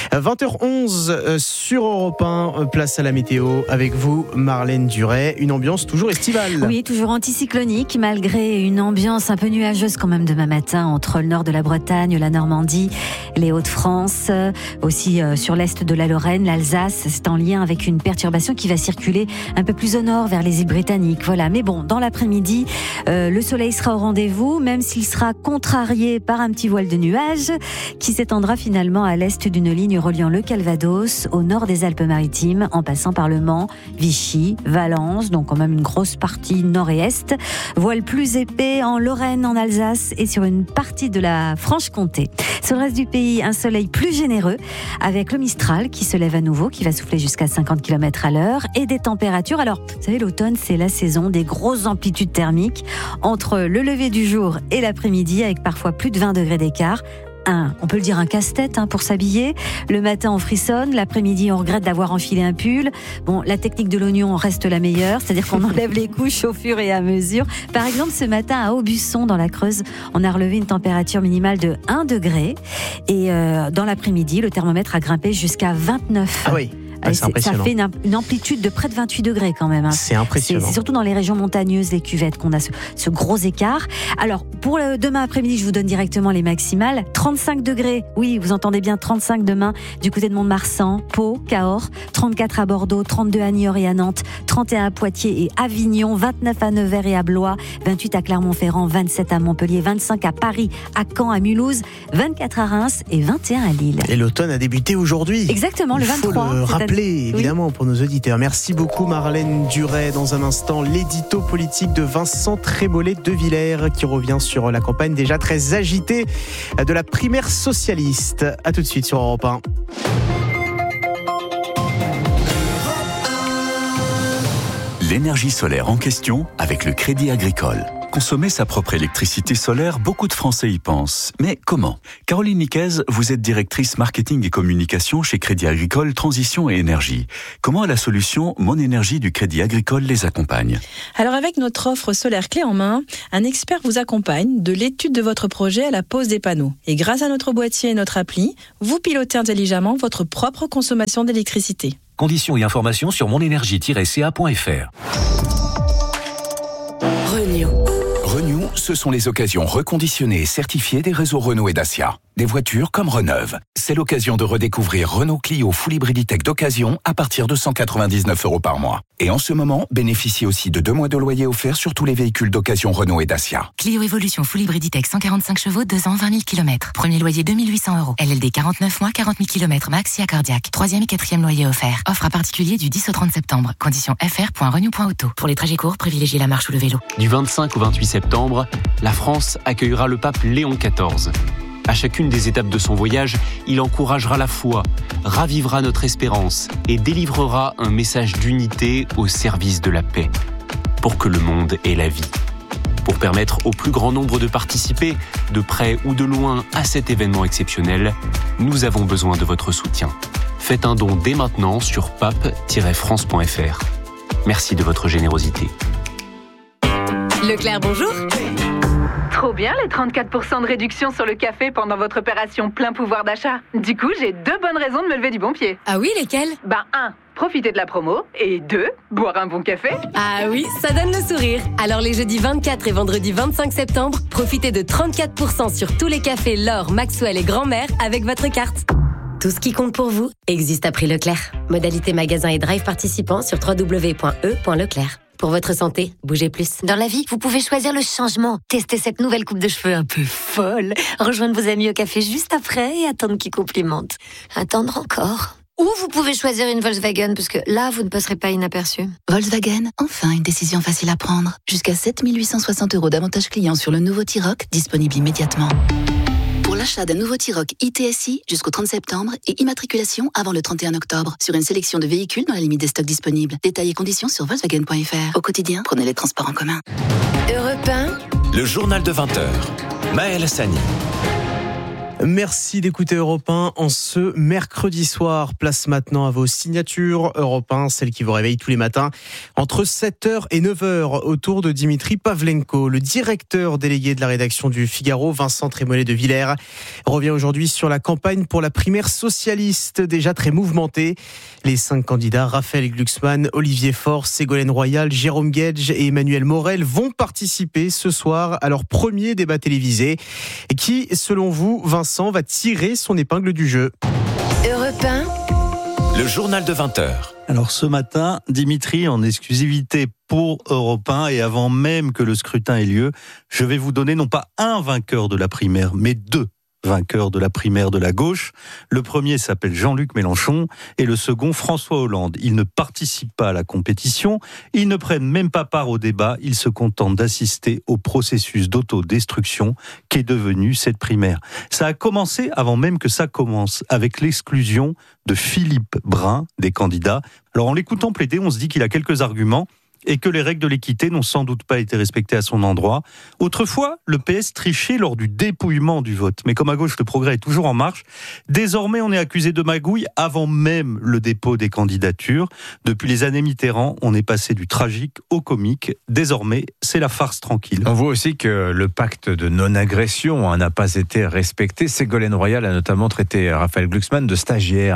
20h11 sur Europe 1, place à la météo avec vous Marlène Duret. Une ambiance toujours estivale. Oui, toujours anticyclonique malgré une ambiance un peu nuageuse quand même demain matin entre le nord de la Bretagne, la Normandie, les Hauts-de-France, aussi sur l'est de la Lorraine, l'Alsace. C'est en lien avec une perturbation qui va circuler un peu plus au nord vers les îles britanniques. Voilà. Mais bon, dans l'après-midi, le soleil sera au rendez-vous, même s'il sera contrarié par un petit voile de nuages qui s'étendra finalement à l'est d'une ligne reliant le Calvados au nord des Alpes-Maritimes, en passant par le Mans, Vichy, Valence, donc quand même une grosse partie nord et est. Voile plus épais en Lorraine, en Alsace et sur une partie de la Franche-Comté. Sur le reste du pays, un soleil plus généreux avec le Mistral qui se lève à nouveau, qui va souffler jusqu'à 50 km à l'heure et des températures. Alors, vous savez, l'automne, c'est la saison des grosses amplitudes thermiques entre le lever du jour et l'après-midi avec parfois plus de 20 degrés d'écart. On peut le dire, un casse-tête pour s'habiller. Le matin, on frissonne. L'après-midi, on regrette d'avoir enfilé un pull. Bon, la technique de l'oignon reste la meilleure, c'est-à-dire qu'on enlève les couches au fur et à mesure. Par exemple, ce matin, à Aubusson, dans la Creuse, on a relevé une température minimale de 1 degré. Et dans l'après-midi, le thermomètre a grimpé jusqu'à 29. Ah oui. c'est impressionnant. Ça fait une amplitude de près de 28 degrés quand même. C'est impressionnant. C'est surtout dans les régions montagneuses, les cuvettes, qu'on a ce gros écart. Alors, pour demain après-midi, je vous donne directement les maximales. 35 degrés, oui, vous entendez bien, 35 demain du côté de Mont-de-Marsan, Pau, Cahors, 34 à Bordeaux, 32 à Niort et à Nantes, 31 à Poitiers et Avignon, 29 à Nevers et à Blois, 28 à Clermont-Ferrand, 27 à Montpellier, 25 à Paris, à Caen, à Mulhouse, 24 à Reims et 21 à Lille. Et l'automne a débuté aujourd'hui. Exactement, le 23. Il faut le rappeler, évidemment, pour nos auditeurs. Merci beaucoup, Marlène Duret. Dans un instant, l'édito politique de Vincent Trémollet de Villers qui revient sur la campagne déjà très agitée de la primaire socialiste. A tout de suite sur Europe 1. L'énergie solaire en question avec le Crédit Agricole. Consommer sa propre électricité solaire, beaucoup de Français y pensent. Mais comment ? Caroline Niquez, vous êtes directrice marketing et communication chez Crédit Agricole Transition et Énergie. Comment la solution Mon Énergie du Crédit Agricole les accompagne ? Alors avec notre offre solaire clé en main, un expert vous accompagne de l'étude de votre projet à la pose des panneaux. Et grâce à notre boîtier et notre appli, vous pilotez intelligemment votre propre consommation d'électricité. Conditions et informations sur monenergie-ca.fr. Renew, ce sont les occasions reconditionnées et certifiées des réseaux Renault et Dacia. Des voitures comme Reneuve. C'est l'occasion de redécouvrir Renault Clio Full Hybriditech d'occasion à partir de 199 € par mois. Et en ce moment, bénéficiez aussi de 2 mois de loyer offerts sur tous les véhicules d'occasion Renault et Dacia. Clio Evolution Full Hybriditech 145 chevaux, 2 ans, 20 000 km. Premier loyer 2 800 €. LLD 49 mois, 40 000 km max, IA cardiaque. 3e et 4e loyer offert. Offre à particulier du 10 au 30 septembre. Conditions fr.renew.auto. Pour les trajets courts, privilégiez la marche ou le vélo. Du 25 au 28 septembre, la France accueillera le pape Léon XIV. À chacune des étapes de son voyage, il encouragera la foi, ravivera notre espérance et délivrera un message d'unité au service de la paix, pour que le monde ait la vie. Pour permettre au plus grand nombre de participer, de près ou de loin, à cet événement exceptionnel, nous avons besoin de votre soutien. Faites un don dès maintenant sur pape-france.fr. Merci de votre générosité. Leclerc, bonjour. Trop bien les 34% de réduction sur le café pendant votre opération plein pouvoir d'achat. Du coup, j'ai 2 bonnes raisons de me lever du bon pied. Ah oui, lesquelles ? 1, profiter de la promo. Et 2, boire un bon café. Ah oui, ça donne le sourire. Alors les jeudis 24 et vendredi 25 septembre, profitez de 34% sur tous les cafés L'Or, Maxwell et Grand-Mère avec votre carte. Tout ce qui compte pour vous existe à prix Leclerc. Modalité magasin et drive participants sur www.e.leclerc. Pour votre santé, bougez plus. Dans la vie, vous pouvez choisir le changement. Testez cette nouvelle coupe de cheveux un peu folle. Rejoindre vos amis au café juste après et attendre qu'ils complimentent. Attendre encore. Ou vous pouvez choisir une Volkswagen, parce que là, vous ne passerez pas inaperçu. Volkswagen, enfin une décision facile à prendre. Jusqu'à 7 860 € d'avantages clients sur le nouveau T-Roc, disponible immédiatement. Pour l'achat d'un nouveau T-Roc ITSI jusqu'au 30 septembre et immatriculation avant le 31 octobre sur une sélection de véhicules dans la limite des stocks disponibles. Détails et conditions sur Volkswagen.fr. Au quotidien, prenez les transports en commun. Europe 1. Le journal de 20h. Maël Sani. Merci d'écouter Europe 1 en ce mercredi soir. Place maintenant à vos signatures Europe 1, celles qui vous réveillent tous les matins entre 7h et 9h autour de Dimitri Pavlenko. Le directeur délégué de la rédaction du Figaro, Vincent Trémollet de Villers, revient aujourd'hui sur la campagne pour la primaire socialiste, déjà très mouvementée. Les 5 candidats, Raphaël Glucksmann, Olivier Faure, Ségolène Royal, Jérôme Guedj et Emmanuel Morel, vont participer ce soir à leur premier débat télévisé. Et qui, selon vous, Vincent, va tirer son épingle du jeu. Europe 1. Le journal de 20h. Alors ce matin, Dimitri, en exclusivité pour Europe 1 et avant même que le scrutin ait lieu, je vais vous donner non pas un vainqueur de la primaire, mais 2 vainqueurs de la primaire de la gauche. Le premier s'appelle Jean-Luc Mélenchon et le second François Hollande. Ils ne participent pas à la compétition, ils ne prennent même pas part au débat, ils se contentent d'assister au processus d'autodestruction qu'est devenu cette primaire. Ça a commencé avant même que ça commence, avec l'exclusion de Philippe Brun des candidats. Alors en l'écoutant plaider, on se dit qu'il a quelques arguments et que les règles de l'équité n'ont sans doute pas été respectées à son endroit. Autrefois, le PS trichait lors du dépouillement du vote. Mais comme à gauche, le progrès est toujours en marche. Désormais, on est accusé de magouille avant même le dépôt des candidatures. Depuis les années Mitterrand, on est passé du tragique au comique. Désormais, c'est la farce tranquille. On voit aussi que le pacte de non-agression n'a pas été respecté. Ségolène Royal a notamment traité Raphaël Glucksmann de stagiaire.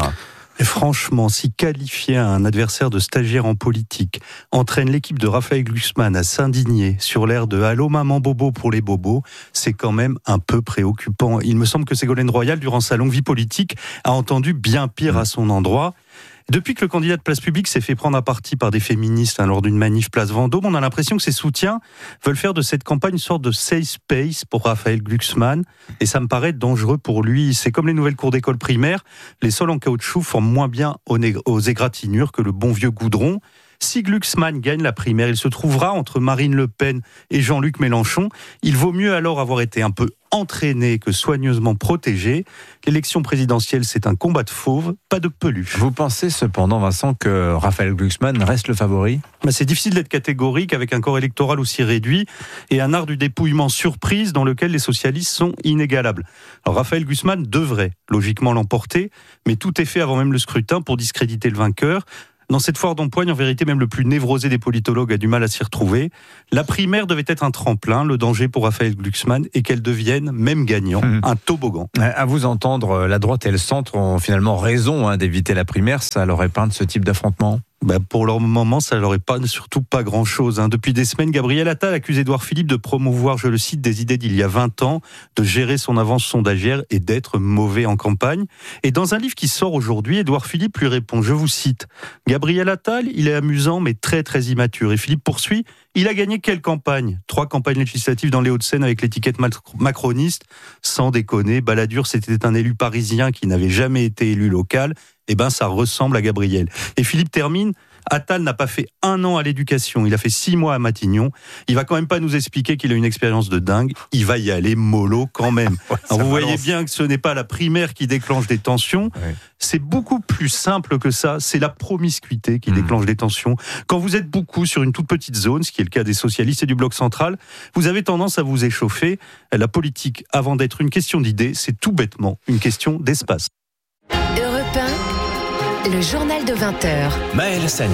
Mais franchement, si qualifier un adversaire de stagiaire en politique entraîne l'équipe de Raphaël Glucksmann à s'indigner sur l'air de « Allô maman bobo pour les bobos », c'est quand même un peu préoccupant. Il me semble que Ségolène Royal, durant sa longue vie politique, a entendu bien pire à son endroit. Depuis que le candidat de Place Publique s'est fait prendre à partie par des féministes lors d'une manif Place Vendôme, on a l'impression que ses soutiens veulent faire de cette campagne une sorte de safe space pour Raphaël Glucksmann. Et ça me paraît dangereux pour lui. C'est comme les nouvelles cours d'école primaire. Les sols en caoutchouc forment moins bien aux égratignures que le bon vieux goudron. Si Glucksmann gagne la primaire, il se trouvera entre Marine Le Pen et Jean-Luc Mélenchon. Il vaut mieux alors avoir été un peu entraîné que soigneusement protégé. L'élection présidentielle, c'est un combat de fauves, pas de peluche. Vous pensez cependant, Vincent, que Raphaël Glucksmann reste le favori ? C'est difficile d'être catégorique avec un corps électoral aussi réduit et un art du dépouillement surprise dans lequel les socialistes sont inégalables. Alors, Raphaël Glucksmann devrait logiquement l'emporter, mais tout est fait avant même le scrutin pour discréditer le vainqueur. Dans cette foire d'empoigne, en vérité, même le plus névrosé des politologues a du mal à s'y retrouver. La primaire devait être un tremplin. Le danger pour Raphaël Glucksmann est qu'elle devienne, même gagnant, un toboggan. À vous entendre, la droite et le centre ont finalement raison d'éviter la primaire. Ça leur épargne ce type d'affrontement ? Pour leur moment, ça leur épargne surtout pas grand-chose. Depuis des semaines, Gabriel Attal accuse Édouard Philippe de promouvoir, je le cite, des idées d'il y a 20 ans, de gérer son avance sondagière et d'être mauvais en campagne. Et dans un livre qui sort aujourd'hui, Édouard Philippe lui répond, je vous cite, « Gabriel Attal, il est amusant mais très très immature. » Et Philippe poursuit, « Il a gagné quelle campagne ? 3 campagnes législatives dans les Hauts-de-Seine avec l'étiquette macroniste. Sans déconner, Balladur, c'était un élu parisien qui n'avait jamais été élu local. Ça ressemble à Gabriel. » Et Philippe termine, Attal n'a pas fait 1 an à l'éducation, il a fait 6 mois à Matignon. Il va quand même pas nous expliquer qu'il a une expérience de dingue. Il va y aller mollo quand même. Alors vous voyez bien que ce n'est pas la primaire qui déclenche des tensions. Ouais. C'est beaucoup plus simple que ça. C'est la promiscuité qui déclenche des tensions. Quand vous êtes beaucoup sur une toute petite zone, ce qui est le cas des socialistes et du bloc central, vous avez tendance à vous échauffer. La politique, avant d'être une question d'idées, c'est tout bêtement une question d'espace. Europe 1, le journal de 20h. Maël Sani.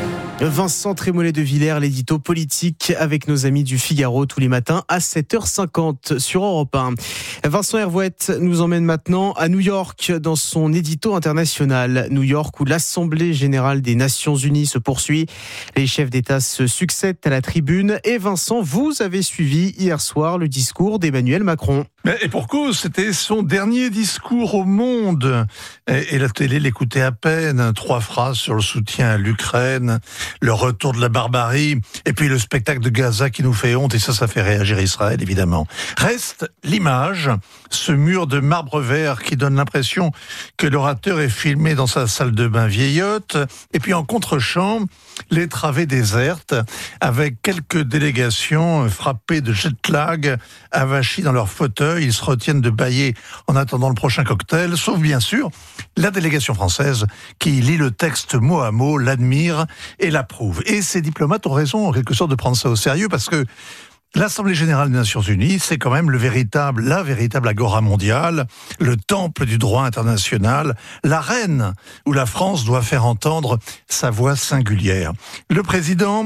Vincent Trémollet de Villers, l'édito politique avec nos amis du Figaro tous les matins à 7h50 sur Europe 1. Vincent Hervouette nous emmène maintenant à New York dans son édito international. New York où l'Assemblée générale des Nations Unies se poursuit. Les chefs d'État se succèdent à la tribune. Et Vincent, vous avez suivi hier soir le discours d'Emmanuel Macron. Et pour cause, c'était son dernier discours au monde. Et la télé l'écoutait à peine. 3 phrases sur le soutien à l'Ukraine, le retour de la barbarie, et puis le spectacle de Gaza qui nous fait honte, et ça fait réagir Israël, évidemment. Reste l'image, ce mur de marbre vert qui donne l'impression que l'orateur est filmé dans sa salle de bain vieillotte, et puis en contre-champ, les travées désertes, avec quelques délégations frappées de jet lag, avachis dans leur fauteuil, ils se retiennent de bâiller en attendant le prochain cocktail, sauf bien sûr la délégation française qui lit le texte mot à mot, l'admire et l'approuve. Et ces diplomates ont raison en quelque sorte de prendre ça au sérieux parce que l'Assemblée générale des Nations Unies, c'est quand même la véritable agora mondiale, le temple du droit international, l'arène où la France doit faire entendre sa voix singulière. Le président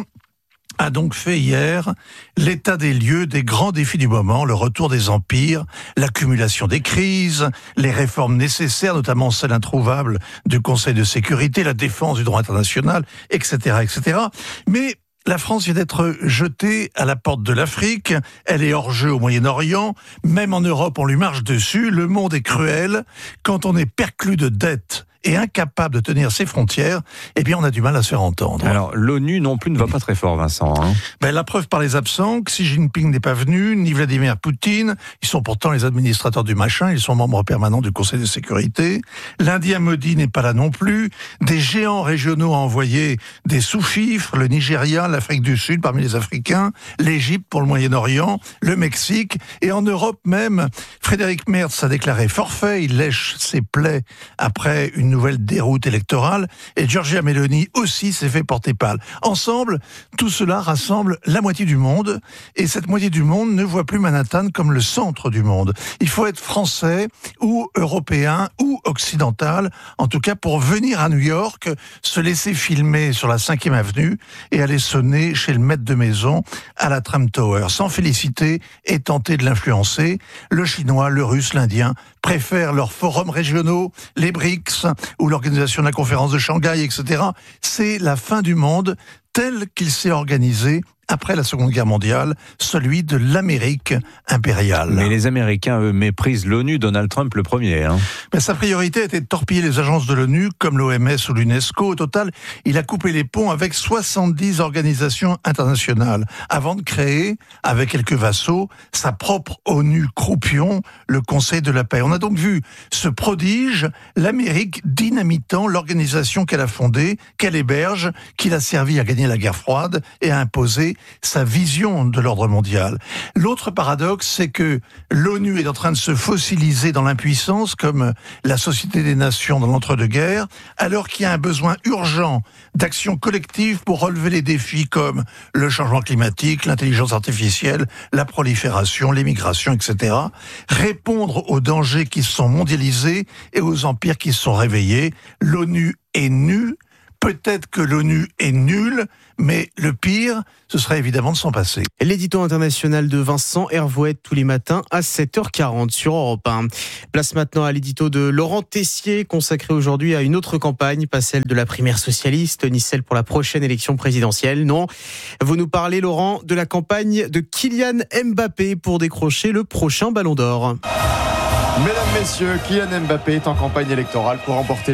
a donc fait hier l'état des lieux des grands défis du moment, le retour des empires, l'accumulation des crises, les réformes nécessaires, notamment celle introuvable du Conseil de sécurité, la défense du droit international, etc., etc. Mais la France vient d'être jetée à la porte de l'Afrique, elle est hors jeu au Moyen-Orient, même en Europe on lui marche dessus, le monde est cruel, quand on est perclus de dettes et incapable de tenir ses frontières, eh bien on a du mal à se faire entendre. Alors l'ONU non plus ne va pas très fort, Vincent. La preuve par les absents, que Xi Jinping n'est pas venu, ni Vladimir Poutine, ils sont pourtant les administrateurs du machin, ils sont membres permanents du Conseil de sécurité. L'Indien Modi n'est pas là non plus. Des géants régionaux ont envoyé des sous-fifres, le Nigeria, l'Afrique du Sud parmi les Africains, l'Égypte pour le Moyen-Orient, le Mexique, et en Europe même, Frédéric Merz a déclaré forfait, il lèche ses plaies après une nouvelle déroute électorale, et Giorgia Meloni aussi s'est fait porter pâle. Ensemble, tout cela rassemble la moitié du monde, et cette moitié du monde ne voit plus Manhattan comme le centre du monde. Il faut être français, ou européen, ou occidental, en tout cas pour venir à New York, se laisser filmer sur la 5e avenue, et aller sonner chez le maître de maison à la Trump Tower, sans féliciter et tenter de l'influencer. Le chinois, le russe, l'indien préfèrent leurs forums régionaux, les BRICS, ou l'organisation de la conférence de Shanghai, etc. C'est la fin du monde tel qu'il s'est organisé après la Seconde Guerre mondiale, celui de l'Amérique impériale. Mais les Américains, eux, méprisent l'ONU, Donald Trump le premier. Mais sa priorité était de torpiller les agences de l'ONU, comme l'OMS ou l'UNESCO. Au total, il a coupé les ponts avec 70 organisations internationales, avant de créer, avec quelques vassaux, sa propre ONU croupion, le Conseil de la paix. On a donc vu ce prodige, l'Amérique dynamitant l'organisation qu'elle a fondée, qu'elle héberge, qui l'a servi à gagner la guerre froide et à imposer sa vision de l'ordre mondial. L'autre paradoxe, c'est que l'ONU est en train de se fossiliser dans l'impuissance, comme la Société des Nations dans l'entre-deux-guerres, alors qu'il y a un besoin urgent d'action collective pour relever les défis comme le changement climatique, l'intelligence artificielle, la prolifération, l'immigration, etc. Répondre aux dangers qui se sont mondialisés et aux empires qui se sont réveillés. L'ONU est nue. Peut-être que l'ONU est nulle, mais le pire, ce serait évidemment de s'en passer. L'édito international de Vincent Hervouet tous les matins à 7h40 sur Europe 1. Place maintenant à l'édito de Laurent Tessier, consacré aujourd'hui à une autre campagne, pas celle de la primaire socialiste, ni celle pour la prochaine élection présidentielle. Non, vous nous parlez, Laurent, de la campagne de Kylian Mbappé pour décrocher le prochain Ballon d'Or. Mesdames, Messieurs, Kylian Mbappé est en campagne électorale pour remporter